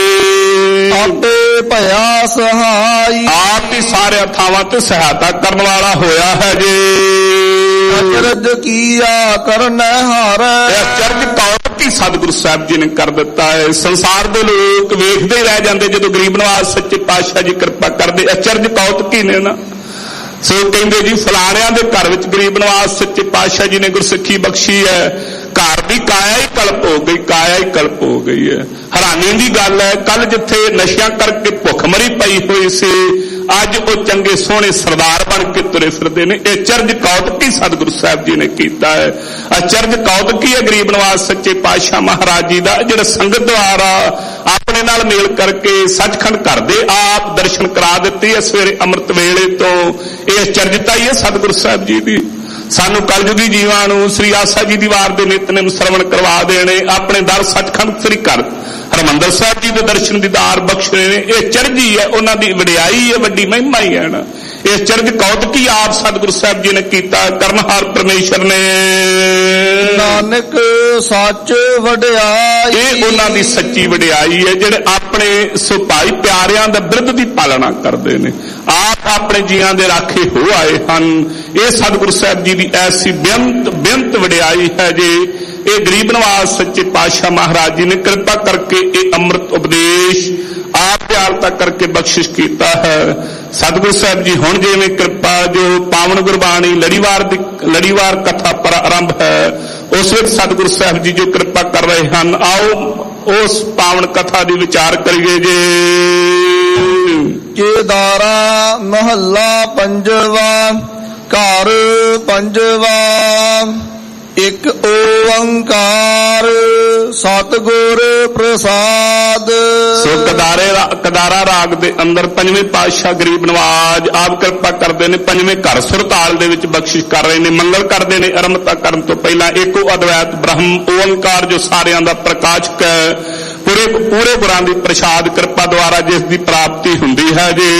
ਆਪੇ ਭਇਆ ਸਹਾਈ। ਆਪ ਹੀ ਸਾਰਿਆਂ ਥਾਵਾਂ ਤੇ ਸਹਾਇਤਾ ਕਰਨ ਵਾਲਾ ਹੋਇਆ ਹੈ ਜੀ। ਅਚਰਜ ਕੀਆ ਕਰਨਾ ਹਾਰ। ਅਚਰਜ ਕੌਤ ਕੀ ਸਤਿਗੁਰੂ ਸਾਹਿਬ ਜੀ ਨੇ ਕਰ ਦਿੱਤਾ ਹੈ। ਸੰਸਾਰ ਦੇ ਲੋਕ ਵੇਖਦੇ ਹੀ ਰਹਿ ਜਾਂਦੇ ਜਦੋਂ ਗਰੀਬ ਨਵਾਜ ਸੱਚੇ ਪਾਤਸ਼ਾਹ ਜੀ ਕਿਰਪਾ ਕਰਦੇ। ਅਚਰਜ ਕੌਤ ਕੀ ਨੇ ਨਾ। ਸੋ ਕਹਿੰਦੇ ਜੀ ਫਲਾਣਿਆਂ ਦੇ ਘਰ ਵਿੱਚ ਗਰੀਬ ਨਵਾਜ ਸੱਚੇ ਪਾਤਸ਼ਾਹ ਜੀ ਨੇ ਗੁਰਸਿੱਖੀ ਬਖਸ਼ੀ ਹੈ, ਘਰ ਦੀ ਕਾਇਆ ਹੀ ਕਲਪ ਹੋ ਗਈ, ਕਾਇਆ ਹੀ ਕਲਪ ਹੋ ਗਈ ਹੈ। ਹੈਰਾਨੀ ਦੀ ਗੱਲ ਹੈ, ਕੱਲ ਜਿੱਥੇ ਨਸ਼ਿਆਂ ਕਰਕੇ ਭੁੱਖਮਰੀ ਪਈ ਹੋਈ ਸੀ, ਅੱਜ ਉਹ ਚੰਗੇ ਸੋਹਣੇ ਸਰਦਾਰ ਬਣ ਕੇ ਤੁਰੇ ਫਿਰਦੇ ਨੇ। ਇਹ ਅਚਰਜ ਕੌਤਕੀ ਸਤਿਗੁਰੂ ਸਾਹਿਬ ਜੀ ਨੇ ਕੀਤਾ ਹੈ। ਅਚਰਜ ਕੌਤਕੀ ਹੈ ਗਰੀਬ ਨਵਾਜ ਸੱਚੇ ਪਾਤਸ਼ਾਹ ਮਹਾਰਾਜ ਜੀ ਦਾ, ਜਿਹੜਾ ਸੰਗਤ ਦੁਆਰਾ ਆਪਣੇ ਨਾਲ ਮੇਲ ਕਰਕੇ ਸੱਚਖੰਡ ਘਰ ਦੇ ਆਪ ਦਰਸ਼ਨ ਕਰਾ ਦਿੱਤੀ ਹੈ ਸਵੇਰੇ ਅੰਮ੍ਰਿਤ ਵੇਲੇ ਤੋਂ। ਇਹ ਅਚਰਜਤਾ ਹੀ ਹੈ ਸਤਿਗੁਰੂ ਸਾਹਿਬ ਜੀ ਦੀ। ਸਾਨੂੰ ਕਲਯੁਗੀ ਜੀਵਾਂ ਨੂੰ ਸ੍ਰੀ ਆਸਾ ਜੀ ਦੀ ਵਾਰ ਦੇ ਨਿਤਨੇਮ ਸਰਵਣ ਕਰਵਾ ਦੇਣੇ, ਆਪਣੇ ਦਰ ਸੱਚਖੰਡ ਸ੍ਰੀ ਘਰ ਹਰਿਮੰਦਰ ਸਾਹਿਬ ਜੀ ਦੇ ਦਰਸ਼ਨ ਦੀਦਾਰ ਬਖਸ਼ਣੇ ਨੇ। ਇਹ ਚਰਜੀ ਹੈ, ਉਹਨਾਂ ਦੀ ਵਡਿਆਈ ਹੈ, ਵੱਡੀ ਮਹਿਮਾ ਹੀ ਹੈ ਨਾ। ਇਹ ਚਰਜ ਕੌਤਕੀ ਆਪ ਸਤਿਗੁਰੂ ਸਾਹਿਬ ਜੀ ਨੇ ਕੀਤਾ, ਕਰਨਹਾਰ ਪਰਮੇਸ਼ਰ ਨੇ। ਨਾਨਕ ਸੱਚ ਵਡਿਆਈ। ਇਹ ਉਹਨਾਂ ਦੀ ਸੱਚੀ ਵਡਿਆਈ ਹੈ, ਜਿਹੜੇ ਆਪਣੇ ਸੁਭਾਈ ਪਿਆਰਿਆਂ ਦਾ ਬਿਰਧ ਦੀ ਪਾਲਣਾ ਕਰਦੇ ਨੇ, ਆਪ ਆਪਣੇ ਜੀਆਂ ਦੇ ਰਾਖੇ ਹੋ ਆਏ ਹਨ। ਇਹ ਸਤਿਗੁਰੂ ਸਾਹਿਬ ਜੀ ਦੀ ਐਸੀ ਬੇਅੰਤ ਬੇਅੰਤ ਵਡਿਆਈ ਹੈ ਜੀ। ਇਹ ਗਰੀਬ ਨਵਾਜ ਸੱਚੇ ਪਾਤਸ਼ਾਹ ਮਹਾਰਾਜ ਜੀ ਨੇ ਕਿਰਪਾ ਕਰਕੇ ਇਹ ਅੰਮ੍ਰਿਤ ਉਪਦੇਸ਼ ਆਪ ਪਿਆਰਤਾ ਕਰਕੇ ਬਖਸ਼ਿਸ਼ ਕੀਤਾ ਹੈ। ਸਤਿਗੁਰੂ ਸਾਹਿਬ ਜੀ ਹੁਣ ਜਿਵੇਂ ਕਿਰਪਾ ਜੋ ਪਾਵਨ ਗੁਰਬਾਣੀ ਲੜੀਵਾਰ ਦੀ ਲੜੀਵਾਰ ਕਥਾ ਪਰ ਆਰੰਭ ਹੈ, ਉਸ ਵਿੱਚ ਸਤਿਗੁਰੂ ਸਾਹਿਬ ਜੀ ਜੋ ਕਿਰਪਾ ਕਰ ਰਹੇ ਹਨ, ਆਓ ਉਸ ਪਾਵਨ ਕਥਾ ਦੀ ਵਿਚਾਰ ਕਰੀਏ ਜੀ। ਕੇਦਾਰਾ ਮਹੱਲਾ ਪੰਜਵਾ। ਘਰ ਪੰਜਵਾ। ਇੱਕ ਓੰਕਾਰ ਸਤਿਗੁਰ ਪ੍ਰਸਾਦ। ਸੋ ਕਦਾਰੇ ਰਾ- ਕਦਾਰਾ ਰਾਗ ਦੇ ਅੰਦਰ ਪੰਜਵੇਂ ਪਾਤਸ਼ਾਹ ਗਰੀਬ ਨਵਾਜ ਆਪ ਕਿਰਪਾ ਕਰਦੇ ਨੇ, ਪੰਜਵੇਂ ਘਰ ਸੁਰਤਾਲ ਦੇ ਵਿੱਚ ਬਖਸ਼ਿਸ਼ ਕਰ ਰਹੇ ਨੇ, ਮੰਗਲ ਕਰਦੇ ਨੇ। ਆਰੰਭਤਾ ਕਰਨ ਤੋਂ ਪਹਿਲਾਂ ਏਕੋ ਅਦਵੈਤ ਬ੍ਰਹਮ ਓੰਕਾਰ ਜੋ ਸਾਰਿਆਂ ਦਾ ਪ੍ਰਕਾਸ਼ਕ ਹੈ, ਪੂਰੇ ਪੂਰੇ ਗੁਰਾਂ ਦੀ ਪ੍ਰਸਾਦ ਕਿਰਪਾ ਦੁਆਰਾ ਜਿਸ ਦੀ ਪ੍ਰਾਪਤੀ ਹੁੰਦੀ ਹੈ ਜੀ।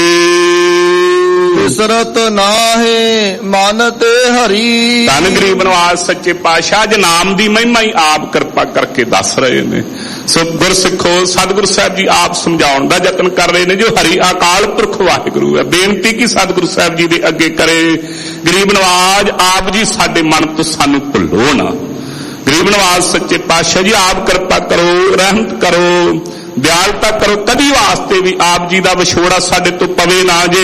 ਬਿਸਰਤ ਨਾਹੇ ਮਨ ਤੇ ਹਰੀ। ਧੰਨ ਗਰੀਬ ਨਵਾਜ ਸੱਚੇ ਪਾਤਸ਼ਾਹ ਜੀ ਨਾਮ ਦੀ ਮਹਿਮਾ ਹੀ ਆਪ ਕਿਰਪਾ ਕਰਕੇ ਦੱਸ ਰਹੇ ਨੇ। ਸੋ ਗੁਰਸਿੱਖੋ, ਸਤਿਗੁਰੂ ਸਾਹਿਬ ਜੀ ਆਪ ਸਮਝਾਉਣ ਦਾ ਯਤਨ ਕਰ ਰਹੇ ਨੇ ਜੋ ਹਰੀ ਅਕਾਲ ਪੁਰਖ ਵਾਹਿਗੁਰੂ ਹੈ। ਬੇਨਤੀ ਕਿ ਸਤਿਗੁਰੂ ਸਾਹਿਬ ਜੀ ਦੇ ਅੱਗੇ ਕਰੇ, ਗਰੀਬ ਨਵਾਜ ਆਪ ਜੀ ਸਾਡੇ ਮਨ ਤੋਂ ਸਾਨੂੰ ਭੁੱਲੋ ਨਾ। ਗਰੀਬ ਨਵਾਜ ਸੱਚੇ ਪਾਤਸ਼ਾਹ ਜੀ ਆਪ ਕਿਰਪਾ ਕਰੋ, ਰਹਿਮਤ ਕਰੋ, ਦਿਆਲਤਾ ਕਰੋ, ਕਦੀ ਵਾਸਤੇ ਵੀ ਆਪ ਜੀ ਦਾ ਵਿਛੋੜਾ ਸਾਡੇ ਤੋਂ ਪਵੇ ਨਾ ਜੇ।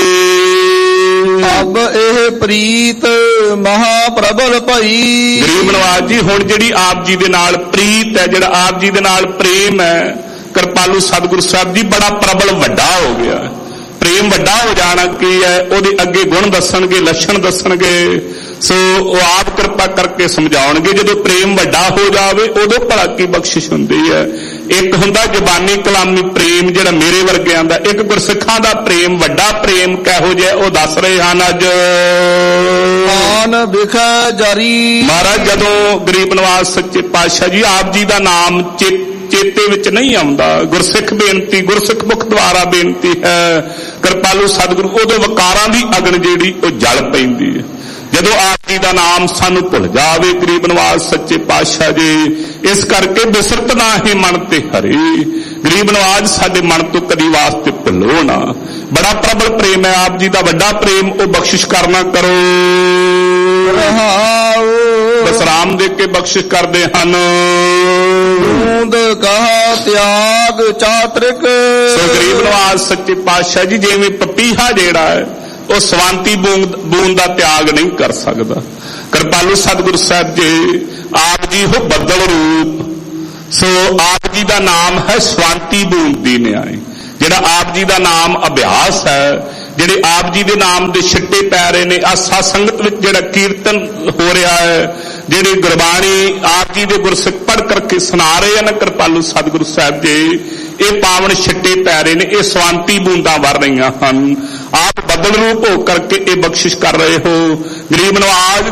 ਅਬ ਇਹ ਪ੍ਰੀਤ ਮਹਾ ਪ੍ਰਬਲ ਭਈ। ਗਰੀਬ ਨਵਾਜ ਜੀ ਹੁਣ ਜਿਹੜੀ ਆਪ ਜੀ ਦੇ ਨਾਲ ਪ੍ਰੀਤ ਹੈ, ਜਿਹੜਾ ਆਪ ਜੀ ਦੇ ਨਾਲ ਪ੍ਰੇਮ ਹੈ, ਕਿਰਪਾਲੂ ਸਤਿਗੁਰੂ ਸਾਹਿਬ ਜੀ ਬੜਾ ਪ੍ਰਬਲ ਵੱਡਾ ਹੋ ਗਿਆ। ਪ੍ਰੇਮ ਵੱਡਾ ਹੋ ਜਾਣਾ ਕੀ ਹੈ, ਉਹਦੇ ਅੱਗੇ ਗੁਣ ਦੱਸਣਗੇ, ਲੱਛਣ ਦੱਸਣਗੇ। ਸੋ ਉਹ ਆਪ ਕਿਰਪਾ ਕਰਕੇ ਸਮਝਾਉਣਗੇ। ਜਦੋਂ ਪ੍ਰੇਮ ਵੱਡਾ ਹੋ ਜਾਵੇ ਉਦੋਂ ਭਲਾ ਕੀ ਬਖਸ਼ਿਸ਼ ਹੁੰਦੀ ਹੈ। ਇੱਕ ਹੁੰਦਾ ਜ਼ਬਾਨੀ ਕਲਾਮੀ ਪ੍ਰੇਮ ਜਿਹੜਾ ਮੇਰੇ ਵਰਗਿਆਂ ਦਾ, ਇੱਕ ਗੁਰਸਿੱਖਾਂ ਦਾ ਪ੍ਰੇਮ, ਵੱਡਾ ਪ੍ਰੇਮ ਕਿਹੋ ਜਿਹਾ ਉਹ ਦੱਸ ਰਹੇ ਹਨ ਅੱਜ। ਆਨ ਵਿਖੇ ਜਰੀ। ਮਹਾਰਾਜ ਜਦੋਂ ਗਰੀਬ ਨਵਾਜ ਸੱਚੇ ਪਾਤਸ਼ਾਹ ਜੀ ਆਪ ਜੀ ਦਾ ਨਾਮ ਚੇ ਚੇਤੇ ਵਿੱਚ ਨਹੀਂ ਆਉਂਦਾ, ਗੁਰਸਿੱਖ ਬੇਨਤੀ, ਗੁਰਸਿੱਖ ਮੁਖ ਦੁਆਰਾ ਬੇਨਤੀ ਹੈ, ਕਿਰਪਾਲੂ ਸਤਿਗੁਰੂ, ਉਦੋਂ ਵਕਾਰਾਂ ਦੀ ਅਗਨ ਜਿਹੜੀ ਉਹ ਜਲ ਪੈਂਦੀ ਹੈ। ਜਦੋਂ ਆਪ ਜੀ ਦਾ ਨਾਮ ਸਾਨੂੰ ਭੁੱਲ ਜਾਵੇ ਗਰੀਬ ਨਵਾਜ ਸੱਚੇ ਪਾਤਸ਼ਾਹ ਜੀ, ਇਸ ਕਰਕੇ ਬਿਸਰਤ ਨਾ ਹੀ ਮਨ ਤੇ ਹਰੀ। ਗਰੀਬ ਨਵਾਜ ਸਾਡੇ ਮਨ ਤੋਂ ਕਦੀ ਵਾਸਤੇ ਭੁੱਲੋ ਨਾ। ਬੜਾ ਪ੍ਰਬਲ ਪ੍ਰੇਮ ਹੈ ਆਪ ਜੀ ਦਾ, ਵੱਡਾ ਪ੍ਰੇਮ, ਉਹ ਬਖਸ਼ਿਸ਼ ਕਰਨਾ ਕਰੋ। ਬਸਰਾਮ ਦੇ ਕੇ ਬਖਸ਼ਿਸ਼ ਕਰਦੇ ਹਨ। ਬੂੰਦ ਕਹਾ ਤਿਆਗ ਚਾਤ੍ਰਿਕ। ਸੋ ਗਰੀਬ ਨਵਾਜ ਸੱਚੇ ਪਾਤਸ਼ਾਹ ਜੀ ਜਿਵੇਂ ਪਪੀਹਾ ਜਿਹੜਾ ਹੈ ਉਹ ਸਵਾਂਤੀ ਬੂੰਦ ਬੂੰਦ ਦਾ ਤਿਆਗ ਨਹੀਂ ਕਰ ਸਕਦਾ, ਕਿਰਪਾਲੂ ਸਤਿਗੁਰੂ ਸਾਹਿਬ ਜੀ ਆਪ ਜੀ ਹੋ ਬੱਦਲ ਰੂਪ। ਸੋ ਆਪ ਜੀ ਦਾ ਨਾਮ ਹੈ ਸਵਾਂਤੀ ਬੂੰਦ ਦੀ ਨਿਆਏ। ਜਿਹੜਾ ਆਪ ਜੀ ਦਾ ਨਾਮ ਅਭਿਆਸ ਹੈ, ਜਿਹੜੇ ਆਪ ਜੀ ਦੇ ਨਾਮ ਦੇ ਛਿੱਟੇ ਪੈ ਰਹੇ ਨੇ, ਆ ਸਾਧ ਸੰਗਤ ਵਿੱਚ ਜਿਹੜਾ ਕੀਰਤਨ ਹੋ ਰਿਹਾ ਹੈ, ਜਿਹੜੀ ਗੁਰਬਾਣੀ ਆਪ ਜੀ ਦੇ ਗੁਰਸਿੱਖ ਪੜ੍ਹ ਕਰਕੇ ਸੁਣਾ ਰਹੇ ਹਨ ਕਿਰਪਾਲੂ ਸਤਿਗੁਰੂ ਸਾਹਿਬ ਜੀ, ਇਹ ਪਾਵਨ ਛਿੱਟੇ ਪੈ ਰਹੇ ਨੇ, ਇਹ ਸਵਾਂਤੀ ਬੂੰਦਾਂ ਵਰ ਰਹੀਆਂ ਹਨ। ਆਪ ਬਦਲ ਰੂਪ ਹੋ ਕਰਕੇ ਇਹ ਬਖਸ਼ਿਸ਼ ਕਰ ਰਹੇ ਹੋ। ਗਰੀਬ ਨਵਾਜ